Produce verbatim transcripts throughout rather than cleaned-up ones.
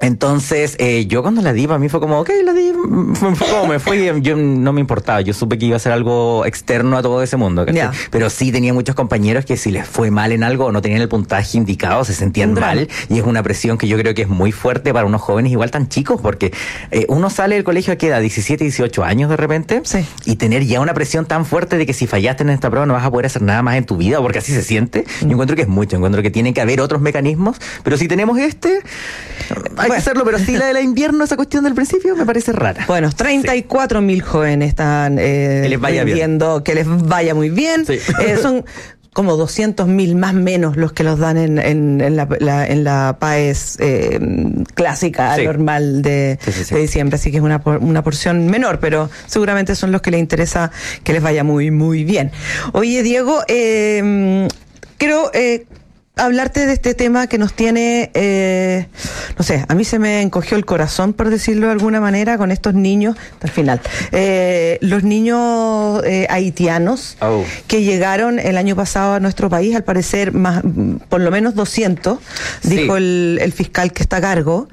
Entonces, eh, yo cuando la di, para mí fue como, ok, la di, fue como me fui, yo no me importaba, yo supe que iba a ser algo externo a todo ese mundo, Yeah. pero sí tenía muchos compañeros que si les fue mal en algo o no tenían el puntaje indicado, se sentían Un drama. mal, y es una presión que yo creo que es muy fuerte para unos jóvenes igual tan chicos, porque eh, uno sale del colegio a qué edad, diecisiete, dieciocho años de repente, Sí. y tener ya una presión tan fuerte de que si fallaste en esta prueba no vas a poder hacer nada más en tu vida, porque así se siente, yo encuentro que es mucho, encuentro que tiene que haber otros mecanismos, pero si tenemos este, hay Bueno. que hacerlo, pero sí la de la invierno, esa cuestión del principio, me parece rara. Bueno, treinta y cuatro mil jóvenes están eh, Que les vaya bien. viendo que les vaya muy bien. Sí. Eh, son como doscientos mil más menos los que los dan en, en, en, la, la, en la PAES eh, clásica, Sí. normal de, Sí, sí, sí. de diciembre, así que es una, por- una porción menor, pero seguramente son los que les interesa que les vaya muy, muy bien. Oye, Diego, eh, quiero... Eh, hablarte de este tema que nos tiene, eh, no sé, a mí se me encogió el corazón, por decirlo de alguna manera, con estos niños, hasta el final, eh, los niños eh, haitianos Oh. que llegaron el año pasado a nuestro país, al parecer más, por lo menos doscientos, Sí. dijo el, el fiscal que está a cargo.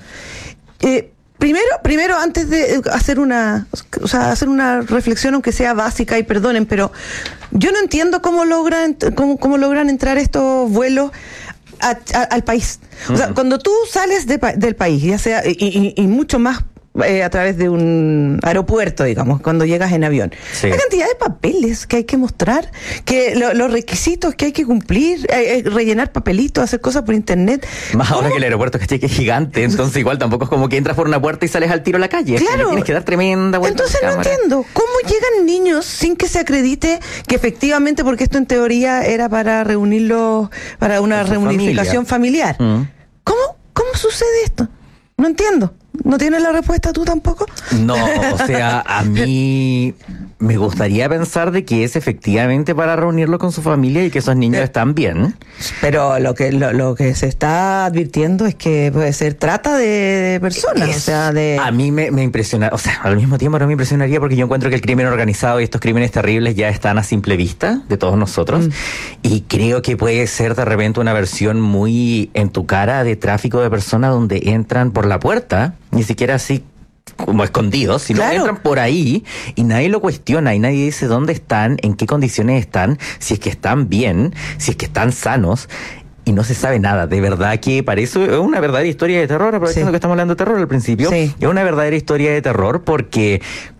Eh, Primero, primero, antes de hacer una, o sea, hacer una reflexión, aunque sea básica, y perdonen, pero yo no entiendo cómo logran, cómo, cómo logran entrar estos vuelos a- a- al país. O sea, Ujú. cuando tú sales de pa- del país, ya sea, y, y- y mucho más eh, a través de un aeropuerto, digamos, cuando llegas en avión, Sí. la cantidad de papeles que hay que mostrar, que lo- los requisitos que hay que cumplir, eh, eh, rellenar papelitos, hacer cosas por internet. Más ahora ¿Cómo? que el aeropuerto que es gigante, entonces igual tampoco es como que entras por una puerta y sales al tiro a la calle. Es como Claro. que tienes que dar tremenda vuelta. Entonces de no cámara. entiendo, ¿cómo llegan niños sin que se acredite que efectivamente, porque esto en teoría era para reunirlos, para una Con su reunificación familiar? Mm. ¿Cómo, ¿Cómo sucede esto? No entiendo. ¿No tienes la respuesta tú tampoco? No, o sea, a mí me gustaría pensar de que es efectivamente para reunirlo con su familia y que esos niños Eh. están bien. Pero lo que lo, lo que se está advirtiendo es que puede ser trata de, de personas, o sea, de... A mí me, me impresiona, o sea, al mismo tiempo no me impresionaría porque yo encuentro que el crimen organizado y estos crímenes terribles ya están a simple vista de todos nosotros, Mm. y creo que puede ser de repente una versión muy en tu cara de tráfico de personas donde entran por la puerta, ni siquiera así como escondidos, sino Claro. entran por ahí y nadie lo cuestiona y nadie dice dónde están, en qué condiciones están, si es que están bien, si es que están sanos. Y no se sabe nada, de verdad que parece es una verdadera historia de terror, aprovechando Sí. que estamos hablando de terror al principio, Sí. es una verdadera historia de terror porque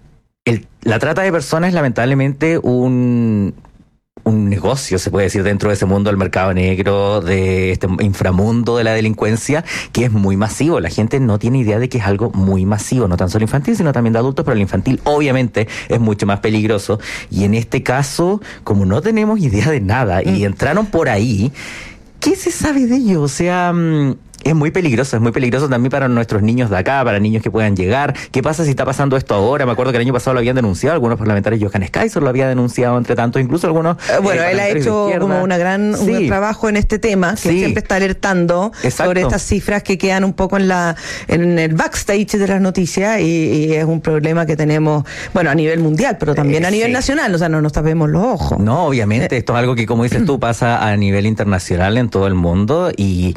el, la trata de personas es lamentablemente un, un negocio, se puede decir, dentro de ese mundo del mercado negro, de este inframundo de la delincuencia, que es muy masivo. La gente no tiene idea de que es algo muy masivo, no tan solo infantil, sino también de adultos, pero el infantil obviamente es mucho más peligroso. Y en este caso, como no tenemos idea de nada y entraron por ahí, ¿qué se sabe de ello? O sea, mm, es muy peligroso, es muy peligroso también para nuestros niños de acá, para niños que puedan llegar. ¿Qué pasa si está pasando esto ahora? Me acuerdo que el año pasado lo habían denunciado, algunos parlamentarios, Johannes Kaiser lo había denunciado entre tantos, incluso algunos... Eh, Bueno, eh, él ha parlamentarios de hecho izquierda. como una gran, un gran Sí. trabajo en este tema, que Sí. siempre está alertando Exacto. sobre estas cifras que quedan un poco en la en el backstage de las noticias y, y es un problema que tenemos, bueno, a nivel mundial, pero también Eh, a nivel sí. nacional, o sea, no nos tapemos los ojos. No, obviamente, esto es algo que, como dices tú, pasa a nivel internacional en todo el mundo y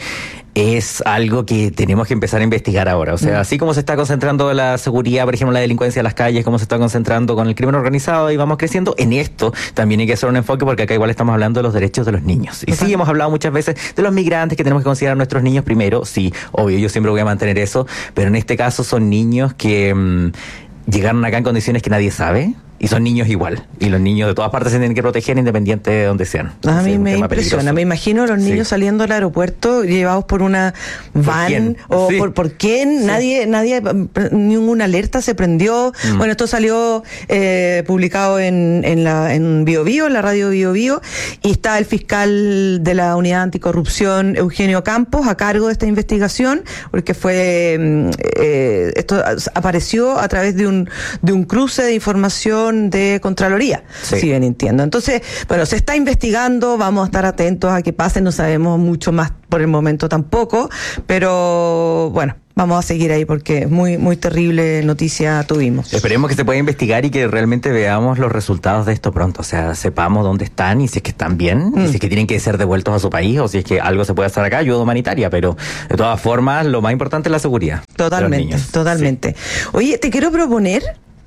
es algo que tenemos que empezar a investigar ahora. O sea, así como se está concentrando la seguridad, por ejemplo, la delincuencia en las calles, como se está concentrando con el crimen organizado y vamos creciendo, en esto también hay que hacer un enfoque porque acá igual estamos hablando de los derechos de los niños. Y sí, hemos hablado muchas veces de los migrantes que tenemos que considerar nuestros niños primero. Sí, obvio, yo siempre voy a mantener eso, pero en este caso son niños que mmm, llegaron acá en condiciones que nadie sabe. Y son niños igual. Y los niños de todas partes se tienen que proteger independiente de donde sean. A Entonces, mí es un me tema impresiona, peligroso. me imagino a los niños Sí. saliendo del aeropuerto llevados por una van quién? o Sí. por, por quién, Sí. nadie, nadie, ninguna alerta se prendió. Mm. Bueno, esto salió eh, publicado en, en la en Bio Bio, en la radio Bio Bio, y está el fiscal de la Unidad Anticorrupción, Eugenio Campos, a cargo de esta investigación, porque fue mm, eh, esto apareció a través de un de un cruce de información de Contraloría, Sí. si bien entiendo. Entonces, bueno, se está investigando, vamos a estar atentos a que pase, no sabemos mucho más por el momento tampoco, pero bueno, vamos a seguir ahí porque muy, muy terrible noticia tuvimos. Esperemos que se pueda investigar y que realmente veamos los resultados de esto pronto. O sea, sepamos dónde están y si es que están bien, mm. y si es que tienen que ser devueltos a su país o si es que algo se puede hacer acá, ayuda humanitaria. Pero de todas formas, lo más importante es la seguridad. Totalmente, totalmente. Sí. Oye, te quiero proponer...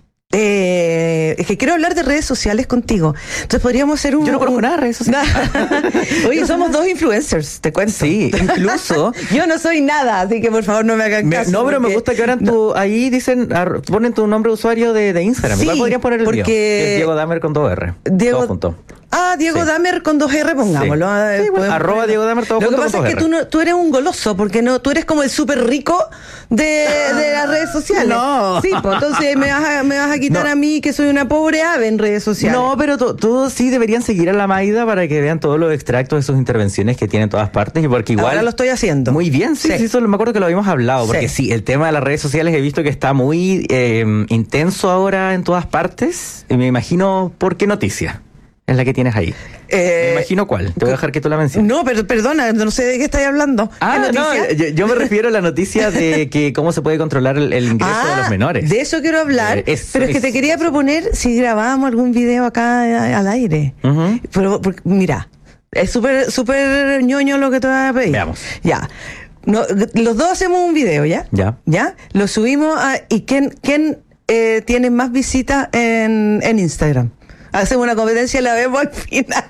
Eh, es que quiero hablar de redes sociales contigo. Entonces podríamos hacer un... Yo no conozco un... nada de redes sociales. Oye, somos dos influencers, te cuento. Sí, incluso... Yo no soy nada, así que por favor no me hagan me, caso. No, pero porque... me gusta que ahora tu, no. ahí dicen, ponen tu nombre de usuario de, de Instagram. Sí, igual podrían poner el porque... mío. Es Diego Damer con dos R. Diego... Todo junto. Ah, Diego sí. Damer con dos R, pongámoslo. Sí. Sí, bueno, arroba Diego Damer todo Lo junto. Lo que pasa es que tú, no, tú eres un goloso, porque no, tú eres como el súper rico de, de las redes sociales. No. Sí, pues entonces me vas a, me vas a quitar no. a mí, que soy una pobre ave en redes sociales. No, pero todos sí deberían seguir a la Maida para que vean todos los extractos de sus intervenciones que tiene en todas partes. Y porque igual. Ahora lo estoy haciendo. Muy bien, sí, sí, sí eso me acuerdo que lo habíamos hablado. Porque sí. sí, el tema de las redes sociales he visto que está muy eh, intenso ahora en todas partes. Y me imagino por qué noticia es la que tienes ahí. Eh, me imagino cuál. Te voy a dejar que tú la menciones. No, pero perdona, no sé de qué estáis hablando. Ah, no, yo, yo me refiero a la noticia de que cómo se puede controlar el, el ingreso ah, de los menores. De eso quiero hablar. Eh, eso, pero es que te quería proponer si grabábamos algún video acá al aire. Uh-huh. Pero, porque, mira, es súper súper ñoño lo que te voy a pedir. Veamos. Ya. No, los dos hacemos un video, ¿ya? Ya. ¿Ya? Lo subimos a... ¿Y quién, quién eh, tiene más visitas en, en Instagram? Hacemos una competencia y la vemos al final.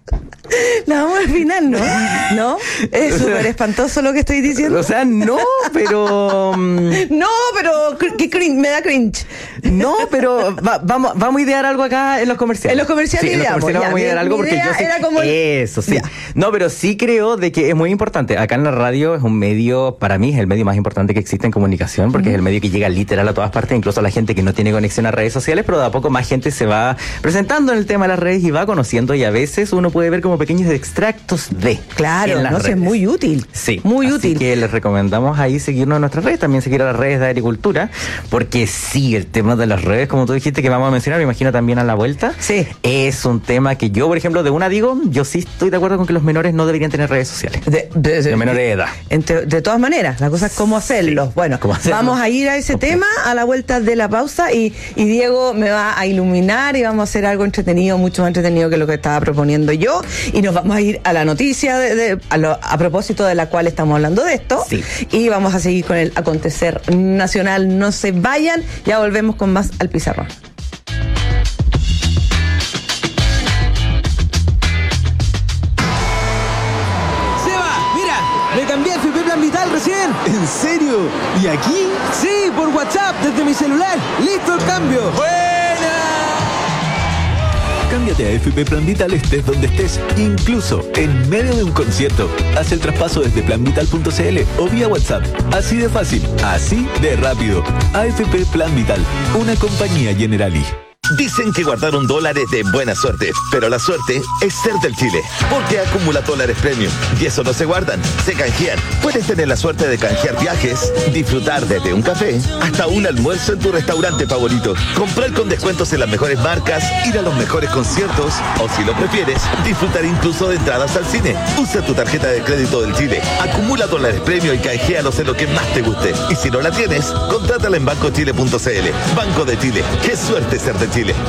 La vamos al final, ¿no? ¿No? Es súper espantoso lo que estoy diciendo. O sea, no, pero... No, pero qué cringe, me da cringe. No, pero va, vamos, vamos a idear algo acá en los comerciales. En los comerciales, sí, en los comerciales ya, vamos a idear mi, algo mi porque yo sé... Era como el... Eso, sí. Ya. No, pero sí creo de que es muy importante. Acá en la radio es un medio, para mí es el medio más importante que existe en comunicación, porque uh-huh. es el medio que llega literal a todas partes, incluso a la gente que no tiene conexión a redes sociales, pero de a poco más gente se va presentando en el tema de las redes y va conociendo, y a veces uno puede ver como pequeños extractos de. Claro, no sé, es muy útil. Sí. Muy así útil. Así que les recomendamos ahí seguirnos en nuestras redes, también seguir a las redes de agricultura, porque sí, el tema de las redes, como tú dijiste que vamos a mencionar, me imagino también a la vuelta. Sí. Es un tema que yo, por ejemplo, de una digo, yo sí estoy de acuerdo con que los menores no deberían tener redes sociales. De, de, de, de menores de edad. De, de todas maneras, la cosa es cómo hacerlo. Sí. Bueno, ¿Cómo hacerlo? Vamos a ir a ese okay. tema a la vuelta de la pausa y, y Diego me va a iluminar y vamos a hacer algo entretenido, mucho más entretenido que lo que estaba proponiendo yo, y nos vamos a ir a la noticia de, de, a, lo, a propósito de la cual estamos hablando de esto, sí. y vamos a seguir con el acontecer nacional. No se vayan, ya volvemos con más al pizarrón. Me cambié a F P Plan Vital recién. ¿En serio? ¿Y aquí? Sí, por WhatsApp, desde mi celular. ¡Listo el cambio! ¡Buena! Cámbiate a F P Plan Vital estés donde estés, incluso en medio de un concierto. Haz el traspaso desde plan vital punto c l o vía WhatsApp. Así de fácil, así de rápido. A F P Plan Vital, una compañía Generali. Dicen que guardaron dólares de buena suerte, pero la suerte es ser del Chile, porque acumula dólares premium y eso no se guardan, se canjean. Puedes tener la suerte de canjear viajes, disfrutar desde un café hasta un almuerzo en tu restaurante favorito, comprar con descuentos en las mejores marcas, ir a los mejores conciertos o, si lo prefieres, disfrutar incluso de entradas al cine. Usa tu tarjeta de crédito del Chile, acumula dólares premium y canjealos en lo que más te guste. Y si no la tienes, contrátala en banco chile punto c l. Banco de Chile, qué suerte ser de Chile. Chile.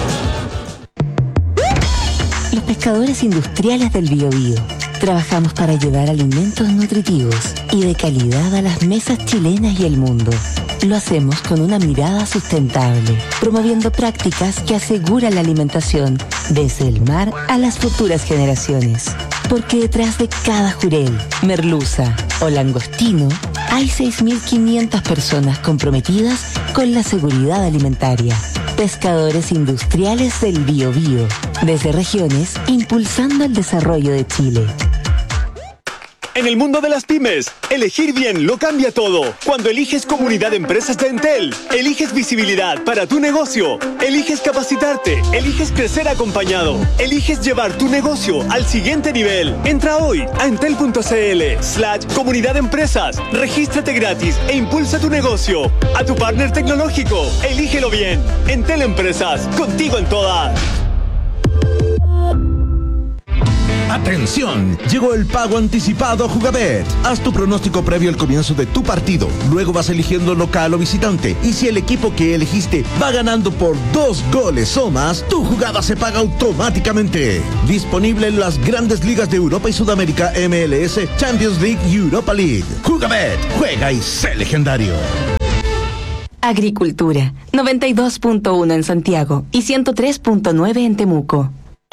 Los pescadores industriales del Biobío trabajamos para llevar alimentos nutritivos y de calidad a las mesas chilenas y el mundo. Lo hacemos con una mirada sustentable, promoviendo prácticas que aseguran la alimentación desde el mar a las futuras generaciones. Porque detrás de cada jurel, merluza o langostino hay seis mil quinientas personas comprometidas con la seguridad alimentaria. Pescadores industriales del Biobío, desde regiones, impulsando el desarrollo de Chile. En el mundo de las pymes, elegir bien lo cambia todo. Cuando eliges Comunidad de Empresas de Entel, eliges visibilidad para tu negocio, eliges capacitarte, eliges crecer acompañado, eliges llevar tu negocio al siguiente nivel. Entra hoy a entel punto c l slash comunidad de empresas, regístrate gratis e impulsa tu negocio. A tu partner tecnológico, elígelo bien. Entel Empresas, contigo en todas. ¡Atención! Llegó el pago anticipado Jugabet. Haz tu pronóstico previo al comienzo de tu partido. Luego vas eligiendo local o visitante. Y si el equipo que elegiste va ganando por dos goles o más, tu jugada se paga automáticamente. Disponible en las grandes ligas de Europa y Sudamérica, M L S, Champions League y Europa League. Jugabet, juega y sé legendario. Agricultura, noventa y dos punto uno en Santiago y ciento tres punto nueve en Temuco.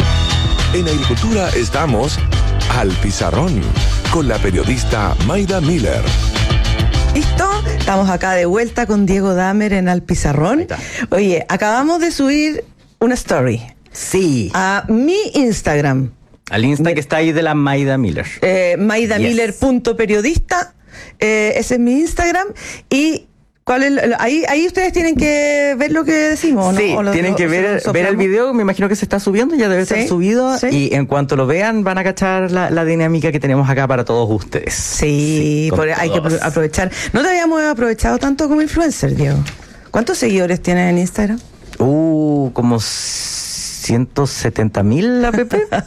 En Agricultura estamos al pizarrón con la periodista Mayda Miller. ¿Listo? Estamos acá de vuelta con Diego Damer en Al Pizarrón. Oye, acabamos de subir una story. Sí. A mi Instagram. Al Insta que está ahí de la Mayda Miller. Eh, Mayda Miller punto periodista. Eh, ese es mi Instagram. Y ¿cuál es? Ahí, ahí ustedes tienen que ver lo que decimos, ¿no? Sí, lo, tienen lo, que ver, ver el video. Me imagino que se está subiendo, ya debe ¿Sí? estar subido. ¿Sí? Y en cuanto lo vean, van a cachar la, la dinámica que tenemos acá para todos ustedes. Sí, sí por, hay que aprovechar. No te habíamos aprovechado tanto como influencer, Diego. ¿Cuántos seguidores tienes en Instagram? Uh, como ciento setenta mil app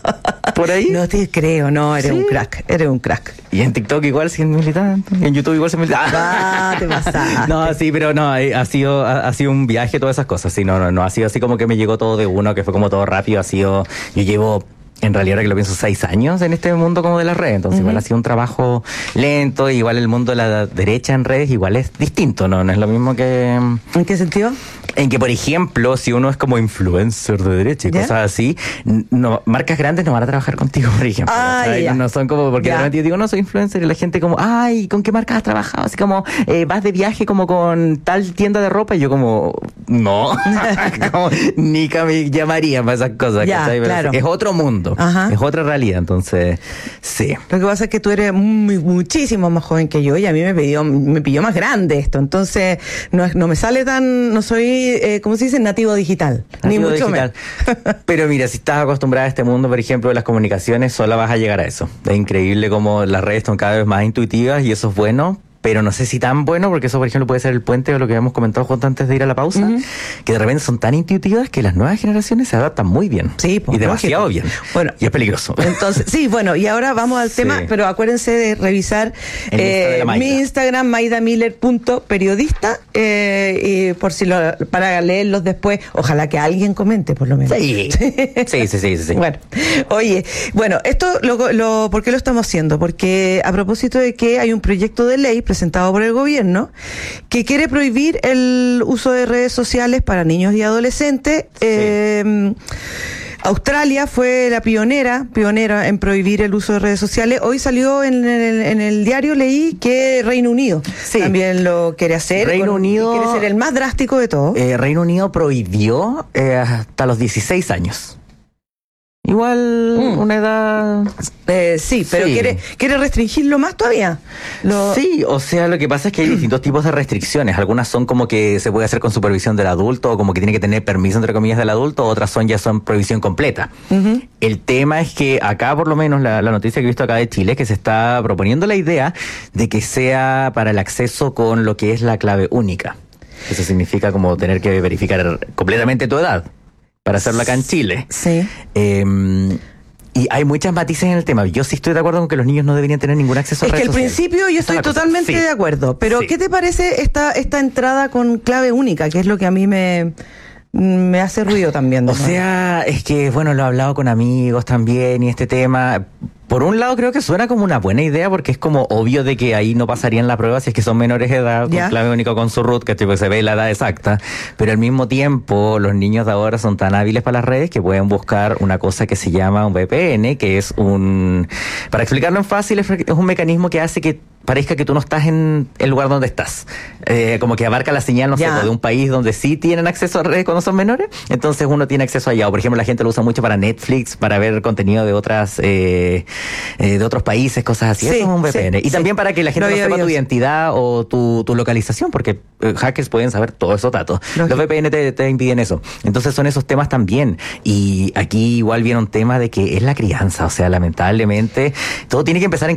por ahí. No te creo, no, eres ¿Sí? un crack, eres un crack. Y en TikTok igual cien mil y tanto. Y en YouTube igual cien mil y tanto. Ah, te pasaste. No, sí, pero no, ha sido, ha, ha sido un viaje, todas esas cosas. Sí, no, no, no, ha sido así como que me llegó todo de uno, que fue como todo rápido, ha sido, yo llevo, en realidad ahora que lo pienso, seis años en este mundo como de las redes, entonces uh-huh. igual ha sido un trabajo lento, igual el mundo de la derecha en redes igual es distinto, ¿no? No es lo mismo que... ¿En qué sentido? En que, por ejemplo, si uno es como influencer de derecha y ¿Ya? cosas así, no, marcas grandes no van a trabajar contigo, por ejemplo. Ay, ¿no? no son como, porque realmente yo digo, no, soy influencer, y la gente como, ay, ¿con qué marcas has trabajado? Así como, eh, vas de viaje como con tal tienda de ropa, y yo como, no, como, ni que me llamaría para esas cosas. Ya, claro. Es otro mundo, Ajá. es otra realidad, entonces, sí. Lo que pasa es que tú eres muy, muchísimo más joven que yo, y a mí me pilló, me pilló más grande esto, entonces no, no me sale tan, no soy... Eh, ¿cómo se dice? Nativo digital. Nativo ni mucho digital. menos. Pero mira, si estás acostumbrada a este mundo, por ejemplo, de las comunicaciones, solo vas a llegar a eso. Es increíble cómo las redes son cada vez más intuitivas y eso es bueno, pero no sé si tan bueno, porque eso, por ejemplo, puede ser el puente de lo que habíamos comentado justo antes de ir a la pausa, uh-huh. que de repente son tan intuitivas que las nuevas generaciones se adaptan muy bien. Sí, pues, y demasiado lógico. bien. Bueno, y es peligroso. Entonces, sí, bueno, y ahora vamos al sí. tema, pero acuérdense de revisar eh, mi Instagram, mayda miller punto periodista, eh, y por si lo, para leerlos después, ojalá que alguien comente, por lo menos. Sí, sí, sí, sí, sí. Bueno, oye, bueno, esto, lo, lo, ¿por qué lo estamos haciendo? Porque a propósito de que hay un proyecto de ley presentado por el gobierno que quiere prohibir el uso de redes sociales para niños y adolescentes. Sí. Eh, Australia fue la pionera, pionera en prohibir el uso de redes sociales. Hoy salió en el, en el diario, leí que Reino Unido sí. también lo quiere hacer. Reino con, Unido quiere ser el más drástico de todos. Eh, Reino Unido prohibió eh, hasta los dieciséis años. Igual mm. una edad... Eh, sí, pero sí. Quiere, quiere restringirlo más todavía. Lo... Sí, o sea, lo que pasa es que hay distintos tipos de restricciones. Algunas son como que se puede hacer con supervisión del adulto, o como que tiene que tener permiso, entre comillas, del adulto, otras son ya son prohibición completa. Uh-huh. El tema es que acá, por lo menos, la, la noticia que he visto acá de Chile, que se está proponiendo la idea de que sea para el acceso con lo que es la clave única. Eso significa como tener que verificar completamente tu edad para hacerlo acá en Chile. Sí. Eh, y hay muchas matices en el tema. Yo sí estoy de acuerdo con que los niños no deberían tener ningún acceso a redes sociales. Es que al principio yo estoy totalmente sí. de acuerdo. Pero, sí. ¿qué te parece esta, esta entrada con clave única? Que es lo que a mí me... me hace ruido también. ¿no? O sea, es que, bueno, lo he hablado con amigos también y este tema... Por un lado creo que suena como una buena idea porque es como obvio de que ahí no pasarían la prueba si es que son menores de edad, ¿Ya? con clave única con su root, que tipo se ve la edad exacta, pero al mismo tiempo los niños de ahora son tan hábiles para las redes que pueden buscar una cosa que se llama un V P N, que es un, para explicarlo en fácil, es un mecanismo que hace que parezca que tú no estás en el lugar donde estás, eh, como que abarca la señal, no sé, de un país donde sí tienen acceso a redes cuando son menores, entonces uno tiene acceso allá, o por ejemplo la gente lo usa mucho para Netflix, para ver contenido de otras eh, Eh, de otros países, cosas así. Sí, eso es un V P N. Sí, y sí. también para que la gente no, no sepa tu identidad o tu, tu localización, porque eh, hackers pueden saber todos esos datos. Lógico. Los V P N te, te impiden eso. Entonces son esos temas también. Y aquí igual viene un tema de que es la crianza. O sea, lamentablemente, todo tiene que empezar en casa.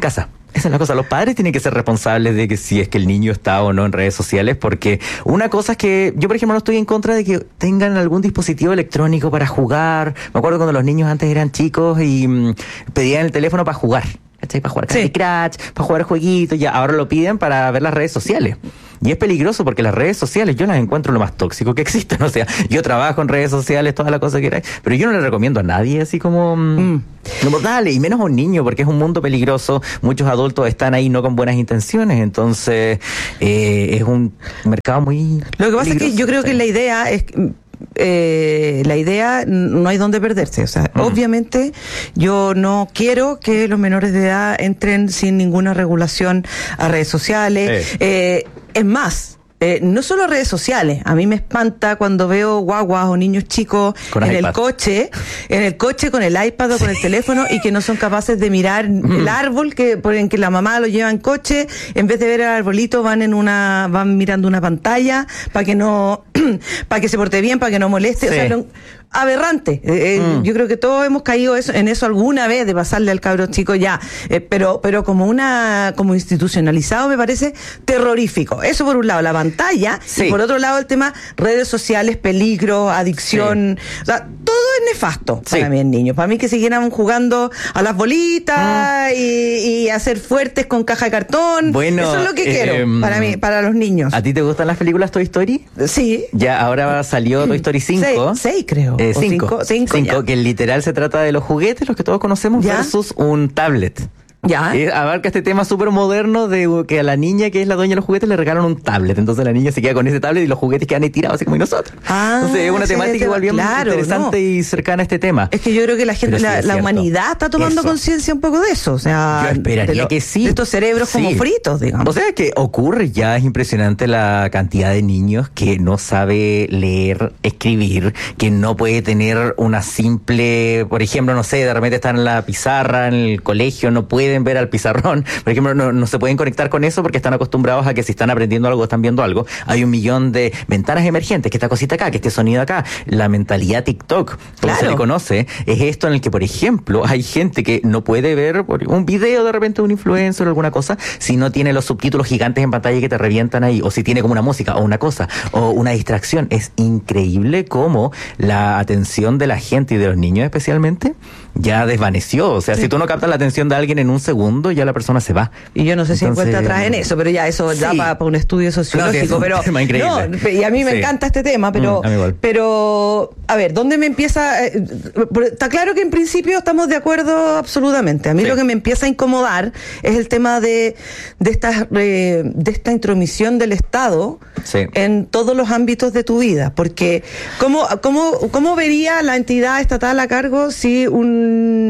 Esa es la cosa, los padres tienen que ser responsables de que si es que el niño está o no en redes sociales, porque una cosa es que yo, por ejemplo, no estoy en contra de que tengan algún dispositivo electrónico para jugar. Me acuerdo cuando los niños antes eran chicos y mmm, pedían el teléfono para jugar, ¿cachai? Para jugar Candy sí. Crush, para jugar jueguitos, ya ahora lo piden para ver las redes sociales. Y es peligroso porque las redes sociales yo las encuentro lo más tóxico que existen. O sea, yo trabajo en redes sociales, toda la cosa que hay, pero yo no le recomiendo a nadie así como... Mm. como dale, y menos a un niño, porque es un mundo peligroso. Muchos adultos están ahí no con buenas intenciones. Entonces, eh, es un mercado muy... Lo que pasa peligroso. Es que yo creo que la idea es... Eh, la idea no hay dónde perderse, o sea, mm. obviamente yo no quiero que los menores de edad entren sin ninguna regulación a redes sociales, sí. eh, es más, Eh, no solo redes sociales, a mí me espanta cuando veo guaguas o niños chicos con en iPad. el coche, en el coche con el iPad o con el teléfono y que no son capaces de mirar mm. el árbol que por en que la mamá lo lleva en coche, en vez de ver el arbolito van en una van mirando una pantalla para que no para que se porte bien, para que no moleste, sí. o sea, no, aberrante. Eh, mm. Yo creo que todos hemos caído eso, en eso alguna vez de pasarle al cabro chico ya, eh, pero pero como una como institucionalizado me parece terrorífico. Eso por un lado, la pantalla, sí. y por otro lado el tema redes sociales, peligro, adicción, sí. o sea, todo es nefasto sí. para mí el niño. Para mí que siguieran jugando a las bolitas mm. y, y hacer fuertes con caja de cartón. Bueno, eso es lo que eh, quiero eh, para mí, para los niños. ¿A ti te gustan las películas Toy Story? Sí. Ya ahora salió Toy Story cinco. Seis, seis creo. Eh, cinco, cinco, cinco, cinco que literal se trata de los juguetes, los que todos conocemos, ¿ya? Versus un tablet. Ya. Eh, abarca este tema súper moderno de que a la niña que es la dueña de los juguetes le regalan un tablet. Entonces la niña se queda con ese tablet y los juguetes quedan ahí tirados así como nosotros. Ah, entonces es una temática igual bien claro, interesante no. y cercana a este tema. Es que yo creo que la gente, la, la humanidad está tomando conciencia un poco de eso. O sea, yo esperaría lo, que sí. De estos cerebros sí. como fritos, digamos. O sea que ocurre ya, es impresionante la cantidad de niños que no sabe leer, escribir, que no puede tener una simple, por ejemplo, no sé, de repente están en la pizarra, en el colegio, no pueden ver al pizarrón. Por ejemplo, no, no se pueden conectar con eso porque están acostumbrados a que si están aprendiendo algo, están viendo algo. Hay un millón de ventanas emergentes, que esta cosita acá, que este sonido acá. La mentalidad TikTok, como claro. se le conoce, es esto en el que, por ejemplo, hay gente que no puede ver un video de repente de un influencer o alguna cosa si no tiene los subtítulos gigantes en pantalla que te revientan ahí, o si tiene como una música o una cosa, o una distracción. Es increíble cómo la atención de la gente y de los niños especialmente ya desvaneció. O sea, sí. si tú no captas la atención de alguien en un segundo, ya la persona se va. Y yo no sé si Entonces, encuentra atrás en eso, pero ya eso sí. da para pa un estudio sociológico. No, pero tema increíble. No, y a mí me sí. encanta este tema, pero, mm, a pero a ver, ¿dónde me empieza? Eh, está claro que en principio estamos de acuerdo absolutamente. A mí sí. lo que me empieza a incomodar es el tema de, de, esta, eh, de esta intromisión del Estado sí. en todos los ámbitos de tu vida. Porque, ¿cómo, cómo, cómo vería la entidad estatal a cargo si un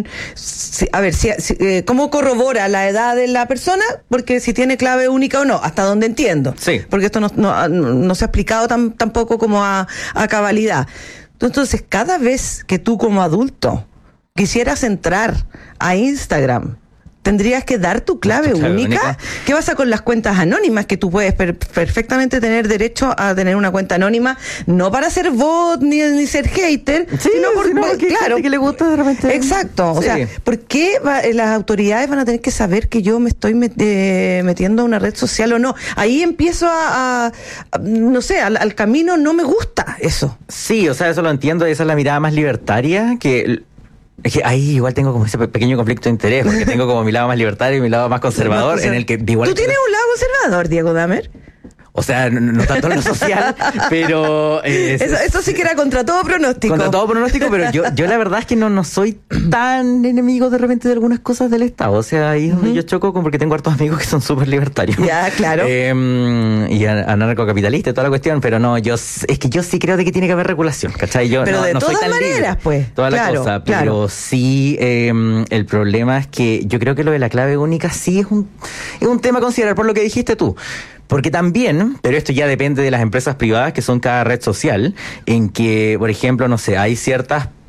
Si, a ver, si, si, eh, ¿cómo corrobora la edad de la persona? Porque si tiene clave única o no, hasta donde entiendo. Sí. Porque esto no, no, no se ha explicado tan, tampoco como a, a cabalidad. Entonces, cada vez que tú como adulto quisieras entrar a Instagram, tendrías que dar tu clave, tu clave única? única. ¿Qué pasa con las cuentas anónimas? Que tú puedes per- perfectamente tener derecho a tener una cuenta anónima, no para ser bot ni, ni ser hater, sí, sino por, sino por, claro, que le gusta de repente. Exacto. Sí. O sea, ¿por qué va, las autoridades van a tener que saber que yo me estoy met- eh, metiendo a una red social o no? Ahí empiezo a, a, a no sé, al, al camino no me gusta eso. Sí, o sea, eso lo entiendo, esa es la mirada más libertaria que... Es que ahí igual tengo como ese pequeño conflicto de interés, porque tengo como mi lado más libertario y mi lado más conservador, en el que igual... ¿Tú tienes un lado conservador, Diego Damer? O sea, no, no tanto en lo social, pero... Eh, eso, eso sí que era contra todo pronóstico. Contra todo pronóstico, pero yo yo la verdad es que no, no soy tan enemigo de repente de algunas cosas del Estado. O sea, ahí es donde uh-huh. yo choco con porque tengo hartos amigos que son súper libertarios. Ya, claro. Eh, y anarcocapitalistas y toda la cuestión, pero no, yo es que yo sí creo de que tiene que haber regulación, ¿cachai? Yo pero no, de no todas soy tan maneras, libre, pues. Toda claro, la cosa, claro. pero sí, eh, el problema es que yo creo que lo de la clave única sí es un, es un tema a considerar por lo que dijiste tú. Porque también, pero esto ya depende de las empresas privadas que son cada red social, en que, por ejemplo, no sé, hay ciertas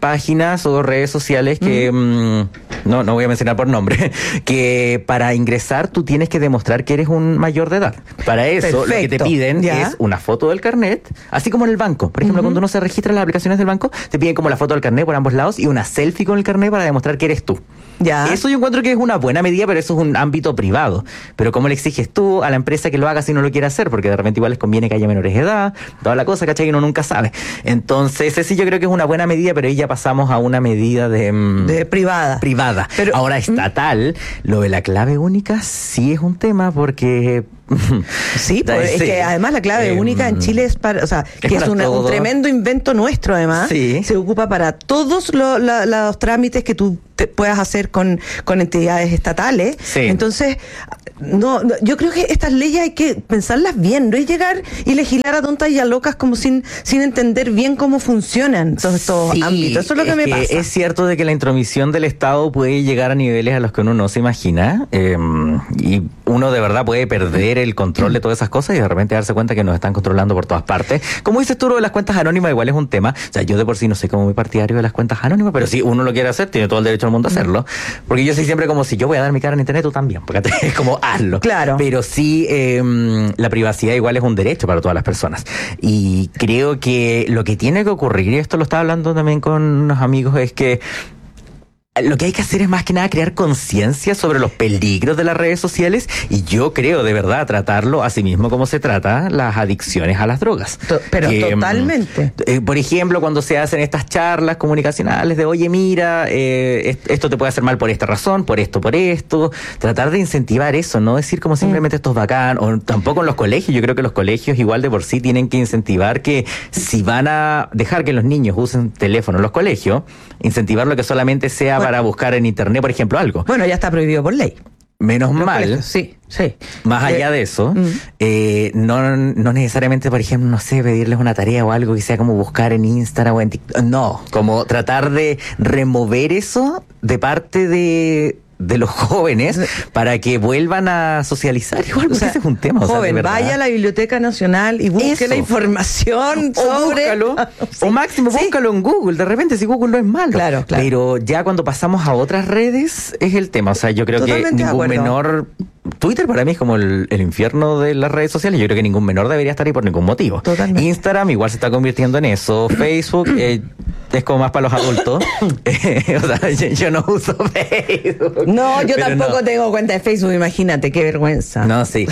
páginas o redes sociales que, mm. Mm, no, no voy a mencionar por nombre, que para ingresar tú tienes que demostrar que eres un mayor de edad. Para eso, Perfecto. Lo que te piden ¿Ya? Es una foto del carnet, así como en el banco. Por ejemplo, uh-huh. cuando uno se registra en las aplicaciones del banco, te piden como la foto del carnet por ambos lados y una selfie con el carnet para demostrar que eres tú. Ya. Eso yo encuentro que es una buena medida, pero eso es un ámbito privado. Pero ¿cómo le exiges tú a la empresa que lo haga si no lo quiere hacer? Porque de repente igual les conviene que haya menores de edad, toda la cosa, ¿cachai? Que uno nunca sabe. Entonces, ese sí yo creo que es una buena medida, pero ahí ya pasamos a una medida de... De privada. Privada. Pero, ahora, estatal, ¿Mm? Lo de la clave única sí es un tema porque... Sí, pues, sí, es que además la clave eh, única en Chile es para, o sea, es que es una, un tremendo invento nuestro además, sí. Se ocupa para todos lo, la, los trámites que tú te puedas hacer con, con entidades estatales, sí. Entonces, no, no, yo creo que estas leyes hay que pensarlas bien, no es llegar y legislar a tontas y a locas como sin, sin entender bien cómo funcionan todos estos sí, ámbitos, eso es lo que es me que pasa. Es cierto de que la intromisión del Estado puede llegar a niveles a los que uno no se imagina, eh, y uno de verdad puede perder el control de todas esas cosas y de repente darse cuenta que nos están controlando por todas partes. Como dices tú, lo de las cuentas anónimas igual es un tema. O sea, yo de por sí no soy como muy partidario de las cuentas anónimas, pero si uno lo quiere hacer, tiene todo el derecho del mundo a hacerlo. Porque yo soy siempre como, si yo voy a dar mi cara en internet, tú también. Porque es como, hazlo. Claro. Pero sí, eh, la privacidad igual es un derecho para todas las personas. Y creo que lo que tiene que ocurrir, y esto lo estaba hablando también con unos amigos, es que lo que hay que hacer es más que nada crear conciencia sobre los peligros de las redes sociales y yo creo de verdad tratarlo así mismo como se trata las adicciones a las drogas. To- pero que, totalmente. Eh, por ejemplo, cuando se hacen estas charlas comunicacionales de oye, mira, eh, esto te puede hacer mal por esta razón, por esto, por esto, tratar de incentivar eso, no decir como simplemente mm. esto es bacán, o tampoco en los colegios. Yo creo que los colegios igual de por sí tienen que incentivar que si van a dejar que los niños usen teléfono en los colegios, incentivarlo que solamente sea para buscar en internet, por ejemplo, algo. Bueno, ya está prohibido por ley. Menos mal. Colegios. Sí, sí. Más allá eh, de eso, mm. eh, no, no necesariamente, por ejemplo, no sé, pedirles una tarea o algo que sea como buscar en Instagram o en TikTok. No, como tratar de remover eso de parte de... de los jóvenes para que vuelvan a socializar. Igual, porque o sea, ese es un tema. Joven, o sea, vaya a la Biblioteca Nacional y busque Eso. la información o sobre... Búscalo, sí. O máximo, sí. búscalo en Google. De repente, si Google no es malo. Claro, claro. Pero ya cuando pasamos a otras redes, es el tema. O sea, yo creo Totalmente que ningún menor... Twitter para mí es como el, el infierno de las redes sociales. Yo creo que ningún menor debería estar ahí por ningún motivo. Totalmente. Instagram igual se está convirtiendo en eso. Facebook eh, es como más para los adultos. eh, o sea, yo, yo no uso Facebook. No, yo tampoco no. tengo cuenta de Facebook, imagínate, qué vergüenza. No, sí.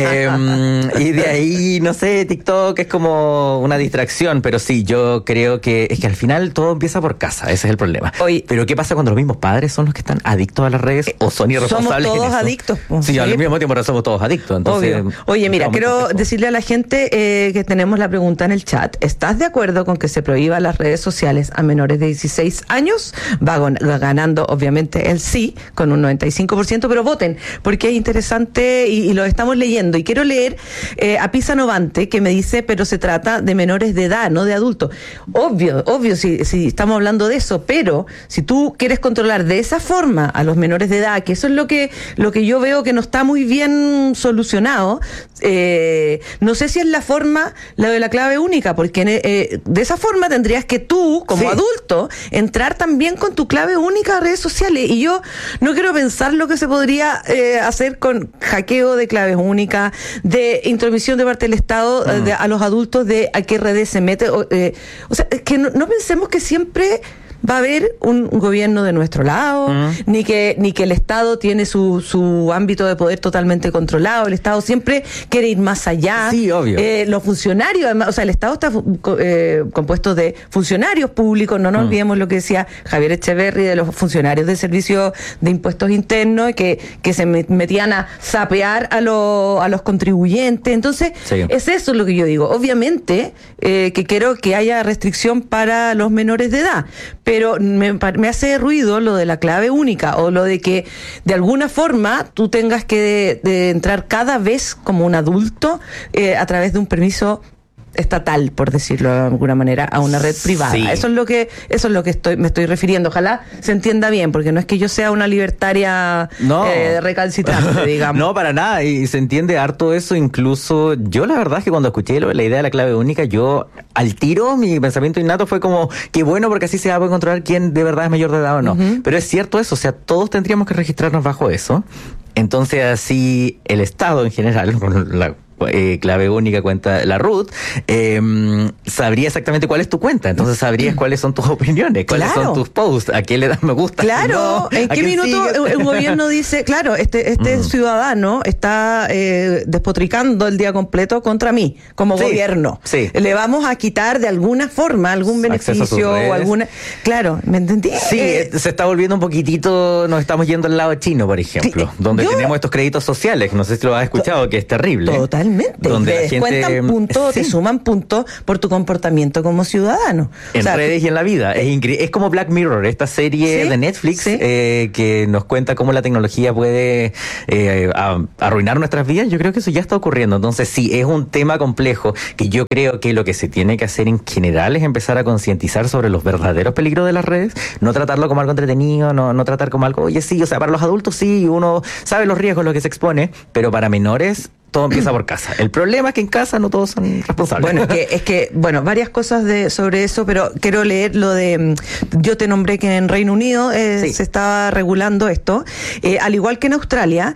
eh, y de ahí, no sé, TikTok es como una distracción, pero sí, yo creo que es que al final todo empieza por casa, ese es el problema. Oye, pero ¿qué pasa cuando los mismos padres son los que están adictos a las redes o son irresponsables? Somos todos en eso? adictos. Pues, sí, sí, al mismo tiempo somos todos adictos. Entonces, Obvio. Oye, mira, quiero decirle a la gente eh, que tenemos la pregunta en el chat. ¿Estás de acuerdo con que se prohíban las redes sociales a menores de dieciséis años? Va ganando, obviamente, el sí, con un noventa y cinco por ciento, pero voten, porque es interesante y, y lo estamos leyendo. Y quiero leer eh, a Pisa Novante, que me dice, pero se trata de menores de edad, no de adultos. Obvio, obvio, si, si estamos hablando de eso, pero si tú quieres controlar de esa forma a los menores de edad, que eso es lo que, lo que yo veo que no está muy bien solucionado, eh, no sé si es la forma, la de la clave única, porque eh, de esa forma tendrías que tú, como sí. adulto, entrar también con tu clave única a redes sociales. Y yo no quiero pensar lo que se podría eh, hacer con hackeo de claves únicas, de intromisión de parte del Estado mm. de, a los adultos de a qué redes se mete. O, eh, o sea, que no, no pensemos que siempre va a haber un, un gobierno de nuestro lado, uh-huh. ni que ni que el Estado tiene su, su ámbito de poder totalmente controlado. El Estado siempre quiere ir más allá. Sí, obvio. Eh, los funcionarios, además, o sea, el Estado está eh, compuesto de funcionarios públicos, no nos uh-huh. olvidemos lo que decía Javier Echeverry de los funcionarios de servicio de impuestos internos, que, que se metían a sapear a, lo, a los contribuyentes. Entonces, sí. es eso lo que yo digo. Obviamente, eh, que quiero que haya restricción para los menores de edad, pero me, me hace ruido lo de la clave única o lo de que de alguna forma tú tengas que de, de entrar cada vez como un adulto eh, a través de un permiso estatal, por decirlo de alguna manera, a una red privada. Sí. Eso es lo que eso es lo que estoy me estoy refiriendo. Ojalá se entienda bien, porque no es que yo sea una libertaria no. eh, recalcitrante, digamos. No, para nada, y se entiende harto eso. Incluso yo la verdad es que cuando escuché lo, la idea de la clave única, yo al tiro, mi pensamiento innato fue como, qué bueno, porque así se va a poder controlar quién de verdad es mayor de edad o no. Uh-huh. Pero es cierto eso, o sea, todos tendríamos que registrarnos bajo eso. Entonces así el Estado en general, con la Eh, clave única, cuenta la Ruth, eh, sabría exactamente cuál es tu cuenta, entonces sabrías cuáles son tus opiniones, cuáles claro. son tus posts, a quién le das me gusta. Claro, no, en qué minuto el gobierno dice, claro, este este mm. ciudadano está eh, despotricando el día completo contra mí, como sí, gobierno. Sí. Le vamos a quitar de alguna forma algún beneficio o alguna... Claro, ¿me entendí? Sí, eh, se está volviendo un poquitito, nos estamos yendo al lado chino, por ejemplo, sí, donde yo, tenemos estos créditos sociales, no sé si lo has escuchado, to- que es terrible. Totalmente. Donde te la gente descuentan puntos, sí. te suman puntos por tu comportamiento como ciudadano. En o sea, redes y en la vida. Es increíble. Es como Black Mirror, esta serie ¿sí? de Netflix ¿sí? eh, que nos cuenta cómo la tecnología puede eh, a, arruinar nuestras vidas. Yo creo que eso ya está ocurriendo. Entonces sí, es un tema complejo que yo creo que lo que se tiene que hacer en general es empezar a concientizar sobre los verdaderos peligros de las redes, no tratarlo como algo entretenido, no, no tratar como algo, oye sí, o sea, para los adultos sí, uno sabe los riesgos a los que se expone, pero para menores todo empieza por casa. El problema es que en casa no todos son responsables. Bueno, es que, es que bueno, varias cosas de sobre eso, pero quiero leer lo de, yo te nombré que en Reino Unido eh, sí. se estaba regulando esto. Eh, al igual que en Australia,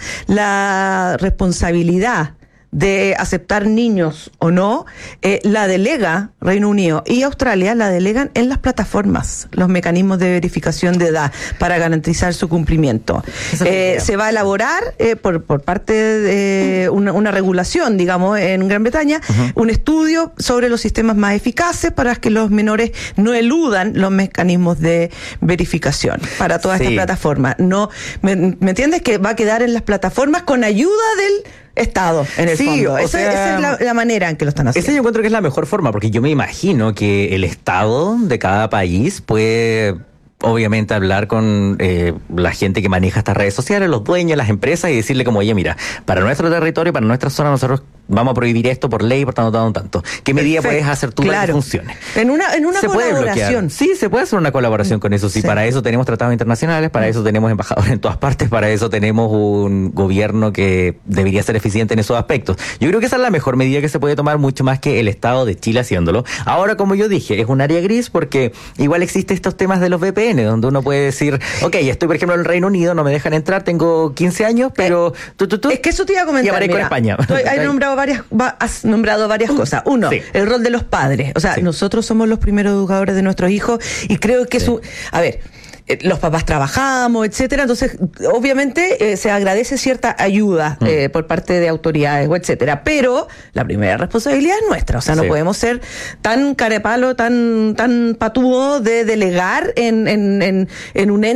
la responsabilidad de aceptar niños o no, eh, la delega Reino Unido y Australia, la delegan en las plataformas, los mecanismos de verificación de edad para garantizar su cumplimiento. Eh, se va a elaborar eh, por, por parte de una, una regulación, digamos, en Gran Bretaña, uh-huh. un estudio sobre los sistemas más eficaces para que los menores no eludan los mecanismos de verificación para todas sí. estas plataformas. No, ¿me, ¿me entiendes? Que va a quedar en las plataformas con ayuda del Estado, en el sí, fondo. O esa, sea, esa es la, la manera en que lo están haciendo. Esa yo encuentro que es la mejor forma, porque yo me imagino que el Estado de cada país puede obviamente hablar con eh, la gente que maneja estas redes sociales, los dueños, las empresas, y decirle como, oye, mira, para nuestro territorio, para nuestra zona, nosotros vamos a prohibir esto por ley, por tanto, tanto, tanto. ¿Qué medida puedes hacer tú claro. para que funcione? En una, en una se colaboración. Sí, se puede hacer una colaboración con eso. Sí, sí. Para eso tenemos tratados internacionales, para eso tenemos embajadores en todas partes, para eso tenemos un gobierno que debería ser eficiente en esos aspectos. Yo creo que esa es la mejor medida que se puede tomar, mucho más que el Estado de Chile haciéndolo. Ahora, como yo dije, es un área gris porque igual existen estos temas de los V P N, donde uno puede decir, ok, estoy por ejemplo en el Reino Unido, no me dejan entrar, tengo quince años, pero tú, tú, tú, es que eso te iba a comentar. Y aparezco en España. Tú has nombrado varias, has nombrado varias cosas. Uno, sí. el rol de los padres. O sea, sí. nosotros somos los primeros educadores de nuestros hijos y creo que sí. su, a ver, los papás trabajamos, etcétera, entonces obviamente eh, se agradece cierta ayuda mm. eh, por parte de autoridades, etcétera, pero la primera responsabilidad es nuestra, o sea, no sí. podemos ser tan carepalo, tan tan patudo de delegar en, en, en, en un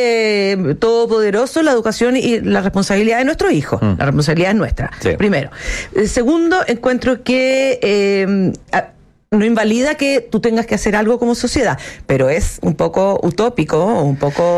ente todopoderoso la educación y la responsabilidad de nuestros hijos, mm. la responsabilidad es nuestra, sí. primero. Eh, segundo, encuentro que eh, a, no invalida que tú tengas que hacer algo como sociedad, pero es un poco utópico, un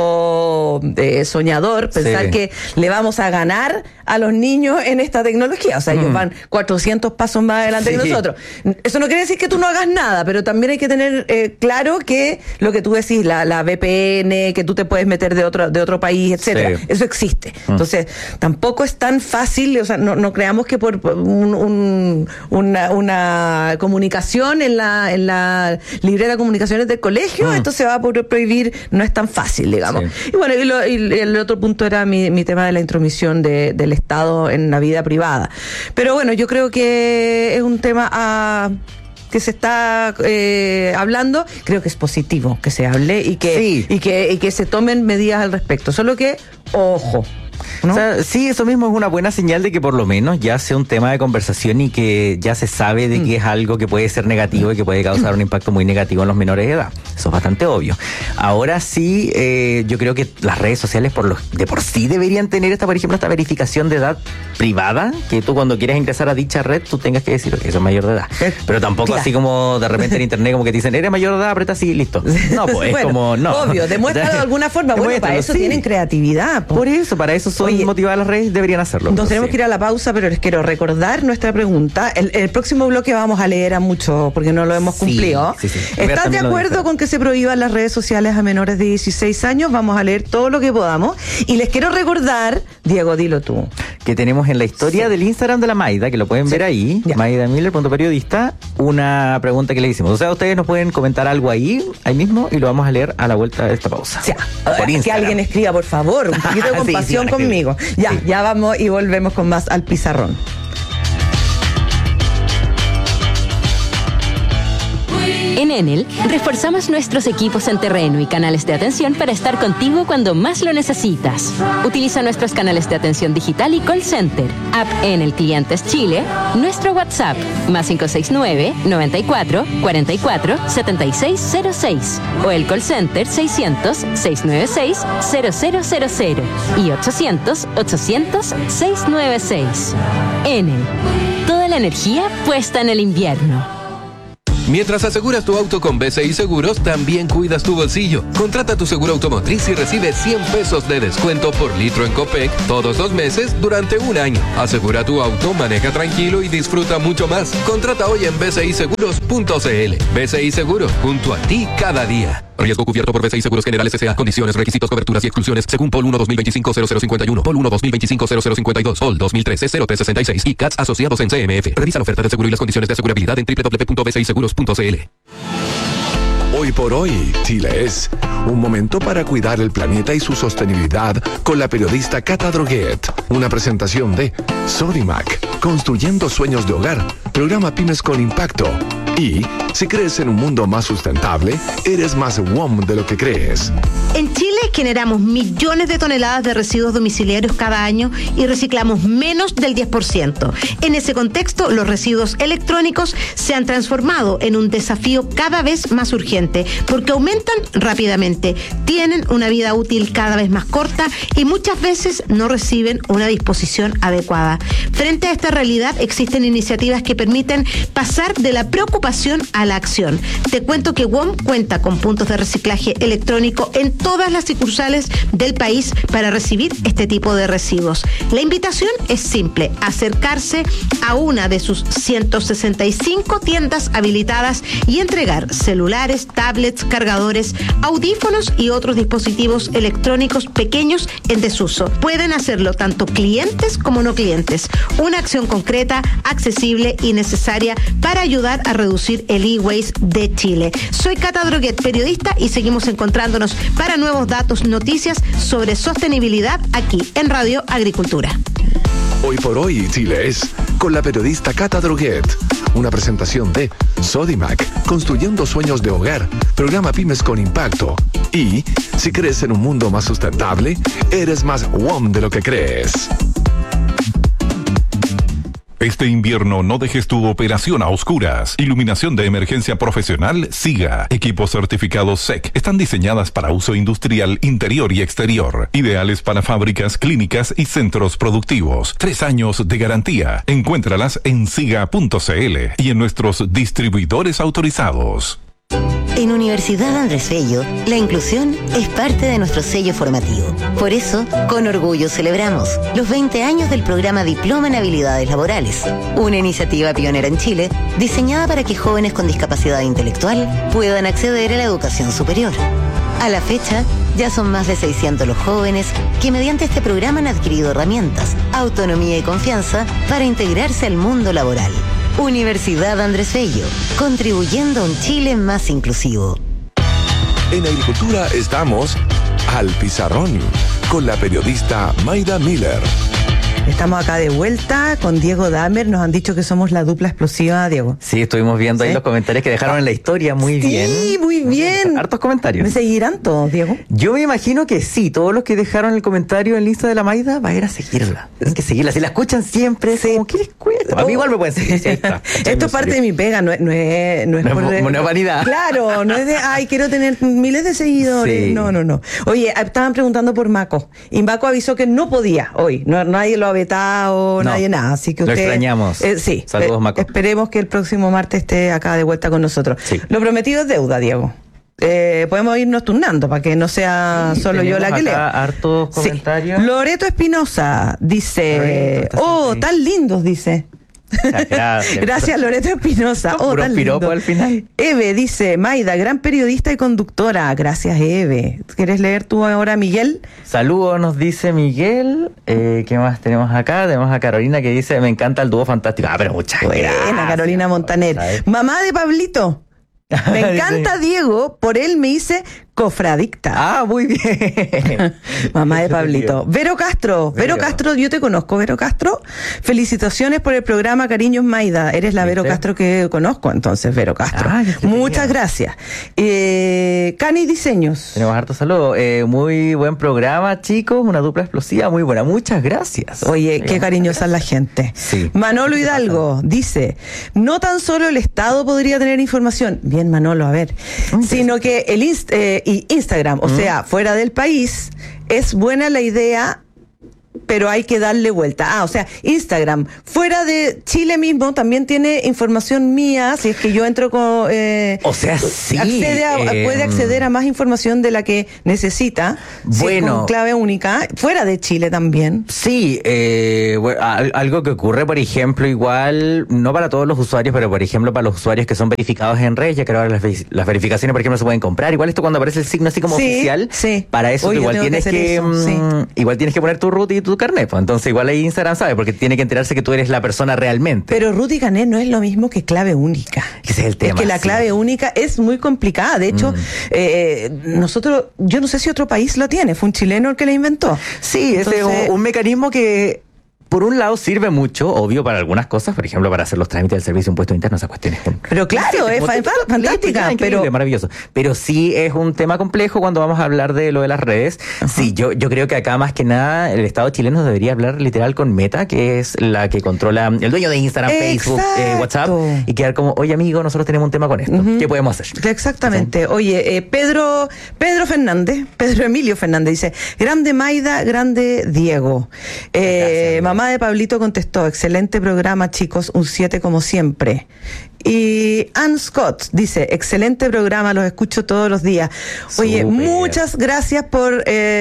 poco eh, soñador pensar sí. que le vamos a ganar a los niños en esta tecnología. O sea, mm. ellos van cuatrocientos pasos más adelante sí. que nosotros. Eso no quiere decir que tú no hagas nada, pero también hay que tener eh, claro que lo que tú decís, la, la V P N, que tú te puedes meter de otro de otro país, etcétera, sí. eso existe. Mm. Entonces, tampoco es tan fácil, o sea, no, no creamos que por un, un, una, una comunicación en la en la libreta de comunicaciones del colegio, mm. esto se va a poder prohibir, no es tan fácil, digamos. Sí. Y bueno, y, lo, y el otro punto era mi, mi tema de la intromisión de, del Estado en la vida privada. Pero bueno, yo creo que es un tema a... que se está eh, hablando, creo que es positivo que se hable y que, sí. y que y que se tomen medidas al respecto. Solo que, ojo, ¿no? O sea, sí, eso mismo es una buena señal de que por lo menos ya sea un tema de conversación y que ya se sabe de mm. que es algo que puede ser negativo y que puede causar un impacto muy negativo en los menores de edad. Eso es bastante obvio. Ahora sí, eh, yo creo que las redes sociales por los, de por sí deberían tener esta, por ejemplo, esta verificación de edad privada, que tú cuando quieres ingresar a dicha red, tú tengas que decir, ok, eso es mayor de edad. Pero tampoco claro. así como de repente en internet como que te dicen, eres mayor de edad, aprieta así, listo. No, pues bueno, es como, no. Obvio, demuéstralo de alguna forma. Bueno, para eso sí. tienen creatividad. Po. Por eso, para eso esos son Oye, motivadas las redes, deberían hacerlo. Nos pero tenemos sí. que ir a la pausa, pero les quiero recordar nuestra pregunta. El, el próximo bloque vamos a leer a mucho, porque no lo hemos Sí, cumplido. sí, sí. ¿Estás de También lo acuerdo dijo. con que se prohíban las redes sociales a menores de dieciséis años? Vamos a leer todo lo que podamos. Y les quiero recordar, Diego, dilo tú. Que tenemos en la historia Sí. del Instagram de la Maida, que lo pueden Sí. ver ahí, Ya. maida miller punto periodista, una pregunta que le hicimos. O sea, ustedes nos pueden comentar algo ahí, ahí mismo, y lo vamos a leer a la vuelta de esta pausa. O sea, Por que Instagram. alguien escriba, por favor, un poquito de Sí, compasión sí, conmigo. Ya, sí. ya vamos y volvemos con más al pizarrón. En Enel, reforzamos nuestros equipos en terreno y canales de atención para estar contigo cuando más lo necesitas. Utiliza nuestros canales de atención digital y call center, app Enel Clientes Chile, nuestro WhatsApp, más cinco seis nueve, noventa y cuatro, cuarenta y cuatro, setenta y seis cero seis, o el call center seiscientos, seiscientos noventa y seis, cero cero cero cero y ochocientos, ochocientos, seiscientos noventa y seis. Enel, toda la energía puesta en el invierno. Mientras aseguras tu auto con B C I Seguros, también cuidas tu bolsillo. Contrata tu seguro automotriz y recibe cien pesos de descuento por litro en Copec todos los meses durante un año. Asegura tu auto, maneja tranquilo y disfruta mucho más. Contrata hoy en b c i seguros punto c l. B C I Seguros, junto a ti cada día. Riesgo cubierto por B C I Seguros Generales S A. Condiciones, requisitos, coberturas y exclusiones según P O L uno dos mil veinticinco cero cero cincuenta y uno, P O L uno dos mil veinticinco cero cero cincuenta y dos, P O L dos mil trece cero tres sesenta y seis y C A T S asociados en C M F. Revisa la oferta de seguro y las condiciones de asegurabilidad en w w w punto b c i seguros punto c l. Hoy por hoy, Chile es un momento para cuidar el planeta y su sostenibilidad con la periodista Cata Droguet. Una presentación de Sodimac, construyendo sueños de hogar, programa Pymes con Impacto. Y si crees en un mundo más sustentable, eres más W O M de lo que crees. En Chile generamos millones de toneladas de residuos domiciliarios cada año y reciclamos menos del diez por ciento. En ese contexto, los residuos electrónicos se han transformado en un desafío cada vez más urgente porque aumentan rápidamente, tienen una vida útil cada vez más corta y muchas veces no reciben una disposición adecuada. Frente a esta realidad, existen iniciativas que permiten pasar de la preocupación a la acción. Te cuento que W O M cuenta con puntos de reciclaje electrónico en todas las sucursales del país para recibir este tipo de residuos. La invitación es simple: acercarse a una de sus ciento sesenta y cinco tiendas habilitadas y entregar celulares, tablets, cargadores, audífonos y otros dispositivos electrónicos pequeños en desuso. Pueden hacerlo tanto clientes como no clientes. Una acción concreta, accesible y necesaria para ayudar a reducir el e-waste de Chile. Soy Cata Droguet, periodista, y seguimos encontrándonos para nuevos datos, noticias sobre sostenibilidad aquí en Radio Agricultura. Hoy por hoy, Chile es con la periodista Cata Droguet. Una presentación de Sodimac, construyendo sueños de hogar, programa Pymes con Impacto. Y si crees en un mundo más sustentable, eres más W O M de lo que crees. Este invierno no dejes tu operación a oscuras. Iluminación de emergencia profesional SIGA. Equipos certificados S E C. Están diseñadas para uso industrial interior y exterior. Ideales para fábricas, clínicas y centros productivos. Tres años de garantía. Encuéntralas en siga punto c l y en nuestros distribuidores autorizados. En Universidad Andrés Bello, la inclusión es parte de nuestro sello formativo. Por eso, con orgullo celebramos los veinte años del programa Diploma en Habilidades Laborales, una iniciativa pionera en Chile diseñada para que jóvenes con discapacidad intelectual puedan acceder a la educación superior. A la fecha, ya son más de seiscientos los jóvenes que mediante este programa han adquirido herramientas, autonomía y confianza para integrarse al mundo laboral. Universidad Andrés Bello, contribuyendo a un Chile más inclusivo. En Agricultura estamos al pizarrón con la periodista Maida Miller. Estamos acá de vuelta con Diego Damer. Nos han dicho que somos la dupla explosiva, Diego. Sí, estuvimos viendo ¿Sí? ahí los comentarios que dejaron en la historia. Muy sí, bien. Sí, muy bien. Hartos comentarios. ¿Me seguirán todos, Diego? Yo me imagino que sí. Todos los que dejaron el comentario en lista de la Maida va a ir a seguirla. Tienen que seguirla. Si la escuchan siempre, sí. Como, ¿qué les cuesta? A mí igual me pueden seguir. Sí, está. Esto es parte de mi pega, no es, no es, no es no por... Es, no es vanidad. Claro, no es de, ay, quiero tener miles de seguidores. Sí. No, no, no. Oye, estaban preguntando por Maco. Y Maco avisó que no podía hoy. No, nadie lo ha vetado. No, nadie nada, así que lo usted... extrañamos. Eh, sí. Saludos, Maco. Esperemos que el próximo martes esté acá de vuelta con nosotros. Sí. Lo prometido es deuda, Diego. Eh, podemos irnos turnando para que no sea sí, solo yo la que leo. Hartos comentarios. Sí. Loreto Espinosa dice, Loreto, oh, sí. tan lindos, dice. Gracias. Gracias, Loreto Espinosa. Oh, tan lindo. Al final. Eve dice, Maida, gran periodista y conductora. Gracias, Eve. ¿Quieres leer tú ahora, Miguel? Saludos, nos dice Miguel. Eh, ¿Qué más tenemos acá? Tenemos a Carolina que dice, me encanta el dúo fantástico. Ah, pero muchas Buena, gracias. Carolina Montaner. Mamá de Pablito. Me encanta Diego, por él me hice cofradicta. Ah, muy bien. Mamá de Pablito. Vero Castro. Vero. Vero Castro, yo te conozco, Vero Castro. Felicitaciones por el programa Cariños Maida. Eres la Vero Castro que conozco, entonces, Vero Castro. Ah, muchas gracias. Eh, Cani Diseños. Tenemos harto saludo. Eh, muy buen programa, chicos. Una dupla explosiva muy buena. Muchas gracias. Oye, qué cariñosa es la gente. Sí. Manolo Hidalgo dice, no tan solo el Estado podría tener información. Bien, Manolo, a ver. Sino que el inst eh, y Instagram, o mm. sea, fuera del país, es buena la idea, pero hay que darle vuelta. Ah, o sea, Instagram, fuera de Chile mismo, también tiene información mía, si es que yo entro con... Eh, o sea, sí. Accede a, eh, puede acceder a más información de la que necesita, bueno, si con clave única, fuera de Chile también. Sí, eh, bueno, algo que ocurre, por ejemplo, igual, no para todos los usuarios, pero por ejemplo para los usuarios que son verificados en red, ya que ahora las, las verificaciones, por ejemplo, se pueden comprar. Igual esto cuando aparece el signo así como sí, oficial, sí. para eso Oye, igual tienes que, que eso, sí. igual tienes que poner tu root y tu carnet, pues. Entonces igual ahí Instagram sabe, porque tiene que enterarse que tú eres la persona realmente. Pero root y carnet no es lo mismo que clave única. Ese es el tema. Es que la sí. clave única es muy complicada. De hecho, mm. eh, nosotros, yo no sé si otro país lo tiene, fue un chileno el que la inventó. Sí, ese es un, un mecanismo que... Por un lado sirve mucho, obvio, para algunas cosas, por ejemplo, para hacer los trámites del servicio de impuestos internos, esas cuestiones. Pero claro, es fa fantástica, pero maravilloso. Pero sí es un tema complejo cuando vamos a hablar de lo de las redes. Uh-huh. Sí, yo yo creo que acá más que nada el Estado chileno debería hablar literal con Meta, que es la que controla el dueño de Instagram, Exacto. Facebook, eh, WhatsApp, y quedar como, oye amigo, nosotros tenemos un tema con esto. Uh-huh. ¿Qué podemos hacer? Exactamente. ¿Sí? Oye, eh, Pedro Pedro Fernández, Pedro Emilio Fernández dice, grande Maida, grande Diego. Eh, Gracias, mamá de Pablito contestó, excelente programa, chicos, un siete como siempre. Y Ann Scott dice, excelente programa, los escucho todos los días. Oye, Super. muchas gracias por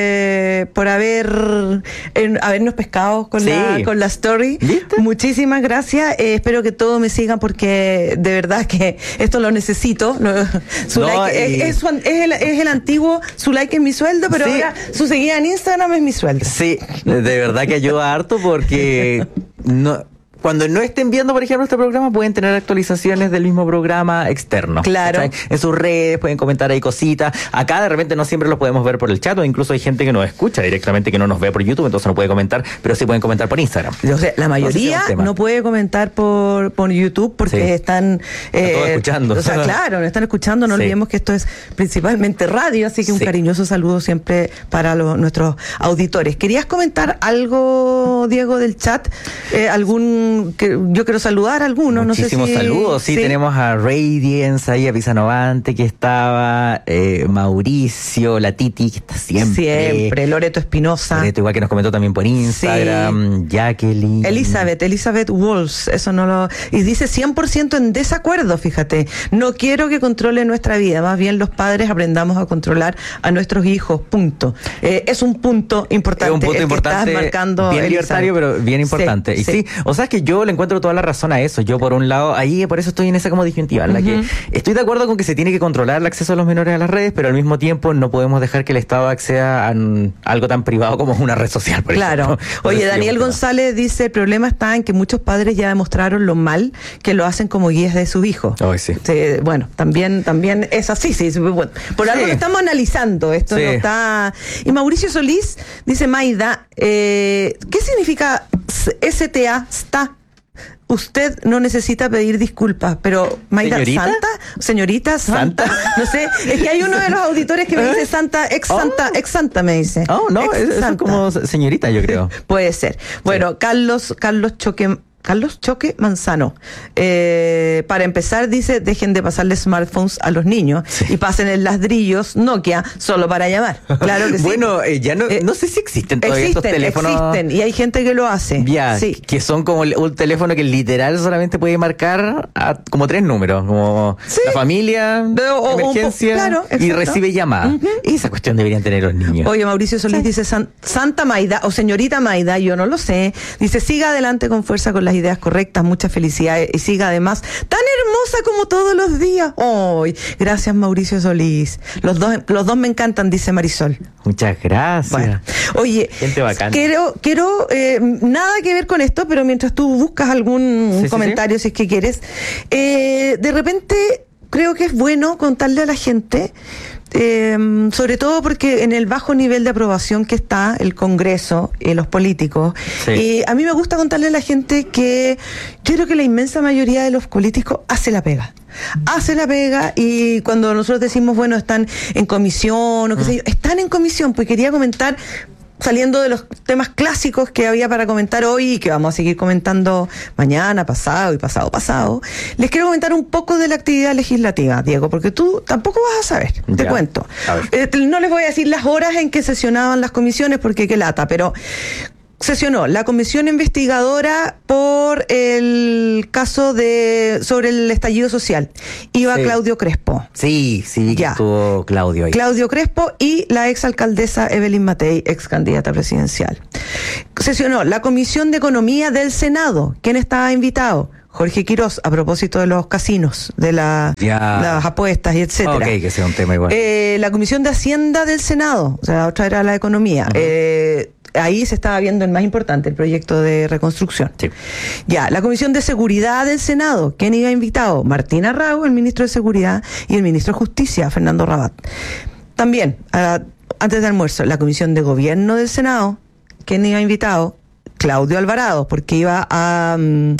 eh, por haber eh, habernos pescado con, sí. la, con la story. ¿Viste? Muchísimas gracias. Eh, espero que todos me sigan porque de verdad que esto lo necesito. Lo, su no, like, y... es, es, es, el, es el antiguo, su like es mi sueldo, pero sí. ahora su seguida en Instagram es mi sueldo. Sí, de verdad que ayuda harto porque... No, cuando no estén viendo, por ejemplo, este programa, pueden tener actualizaciones del mismo programa externo. Claro. ¿Sabes? En sus redes pueden comentar ahí cositas. Acá de repente no siempre los podemos ver por el chat, o incluso hay gente que nos escucha directamente que no nos ve por YouTube, entonces no puede comentar, pero sí pueden comentar por Instagram. O sea, la mayoría no puede comentar por, por YouTube porque sí. están... Eh, Están escuchando. O sea, claro, nos están escuchando. No sí. olvidemos que esto es principalmente radio, así que un sí. cariñoso saludo siempre para los, nuestros auditores. ¿Querías comentar algo, Diego, del chat? Eh, ¿Algún... Que yo quiero saludar a algunos, Muchísimos no sé si... saludos, sí, sí, tenemos a Radiance, ahí a Pisanovante que estaba, eh, Mauricio, la Titi que está siempre. Siempre, Loreto Espinosa. Loreto igual que nos comentó también por Instagram, sí. Jacqueline. Elizabeth, Elizabeth Walls, eso no lo... Y dice cien por ciento en desacuerdo, fíjate, no quiero que controle nuestra vida, más bien los padres aprendamos a controlar a nuestros hijos, punto. Eh, es un punto importante. Es un punto importante, que estás marcando, bien libertario, pero bien importante. Sí, y sí, sí, o sea, es que yo le encuentro toda la razón a eso. Yo, por un lado, ahí por eso estoy en esa como disyuntiva, en la uh-huh. que estoy de acuerdo con que se tiene que controlar el acceso de los menores a las redes, pero al mismo tiempo no podemos dejar que el Estado acceda a un, algo tan privado como una red social, por claro. ejemplo. Oye, Entonces, Daniel González dice, el problema está en que muchos padres ya demostraron lo mal que lo hacen como guías de sus hijos. Oh, sí. Sí, bueno, también también es así, sí. Bueno, por sí. algo lo estamos analizando, esto sí. no está... Y Mauricio Solís dice, Maida, eh, ¿qué significa S T A, está? Usted no necesita pedir disculpas, pero Maida, ¿Señorita? ¿Santa? ¿Señorita? ¿Santa? ¿Santa? No sé, es que hay uno de los auditores que me dice Santa, ex Santa, oh. ex Santa me dice. Oh, no, es, es como señorita, yo creo. Puede ser. Bueno, sí. Carlos, Carlos Choque... Carlos Choque Manzano. Eh, para empezar, dice, dejen de pasarle smartphones a los niños sí. y pasen en ladrillos Nokia solo para llamar. Claro que sí. Bueno, eh, ya no, eh, no sé si existen todavía existen, estos teléfonos. Existen, y hay gente que lo hace. Ya, sí. que son como un teléfono que literal solamente puede marcar a como tres números, como sí. la familia, o, emergencia, o, claro, y recibe llamadas. Uh-huh. Y esa cuestión deberían tener los niños. Oye, Mauricio Solís sí. dice, San, Santa Maida, o señorita Maida, yo no lo sé, dice, siga adelante con fuerza con las ideas correctas, muchas felicidades, y siga además tan hermosa como todos los días. Oh, gracias, Mauricio Solís. Los dos, los dos me encantan, dice Marisol. Muchas gracias. Bueno, oye, gente bacana. quiero, quiero eh, nada que ver con esto, pero mientras tú buscas algún sí, comentario, sí, sí. si es que quieres, eh, de repente creo que es bueno contarle a la gente, Eh, sobre todo porque en el bajo nivel de aprobación que está el Congreso y los políticos, sí. eh, a mí me gusta contarle a la gente que yo creo que la inmensa mayoría de los políticos hace la pega. Hace la pega y cuando nosotros decimos, bueno, están en comisión o qué mm. sé yo, están en comisión, pues quería comentar, saliendo de los temas clásicos que había para comentar hoy y que vamos a seguir comentando mañana, pasado y pasado pasado, les quiero comentar un poco de la actividad legislativa, Diego, porque tú tampoco vas a saber, te ya. cuento. Eh, no les voy a decir las horas en que sesionaban las comisiones porque qué lata, pero sesionó la comisión investigadora por el caso de sobre el estallido social. Iba sí. Claudio Crespo. Sí, sí, ya. Estuvo Claudio ahí. Claudio Crespo y la exalcaldesa Evelyn Matei, ex candidata presidencial. Sesionó la comisión de economía del Senado. ¿Quién estaba invitado? Jorge Quirós, a propósito de los casinos, de la, las apuestas y etcétera. Ok, que sea un tema igual. Eh, la comisión de Hacienda del Senado, o sea, la otra era la economía. Uh-huh. Eh, ahí se estaba viendo el más importante, el proyecto de reconstrucción. Sí. Ya, la comisión de seguridad del Senado, ¿quién iba invitado? Martín Arrau, el ministro de Seguridad, y el ministro de Justicia, Fernando Rabat. También, a, antes del almuerzo, la comisión de gobierno del Senado, ¿quién iba invitado? Claudio Alvarado, porque iba a... Um,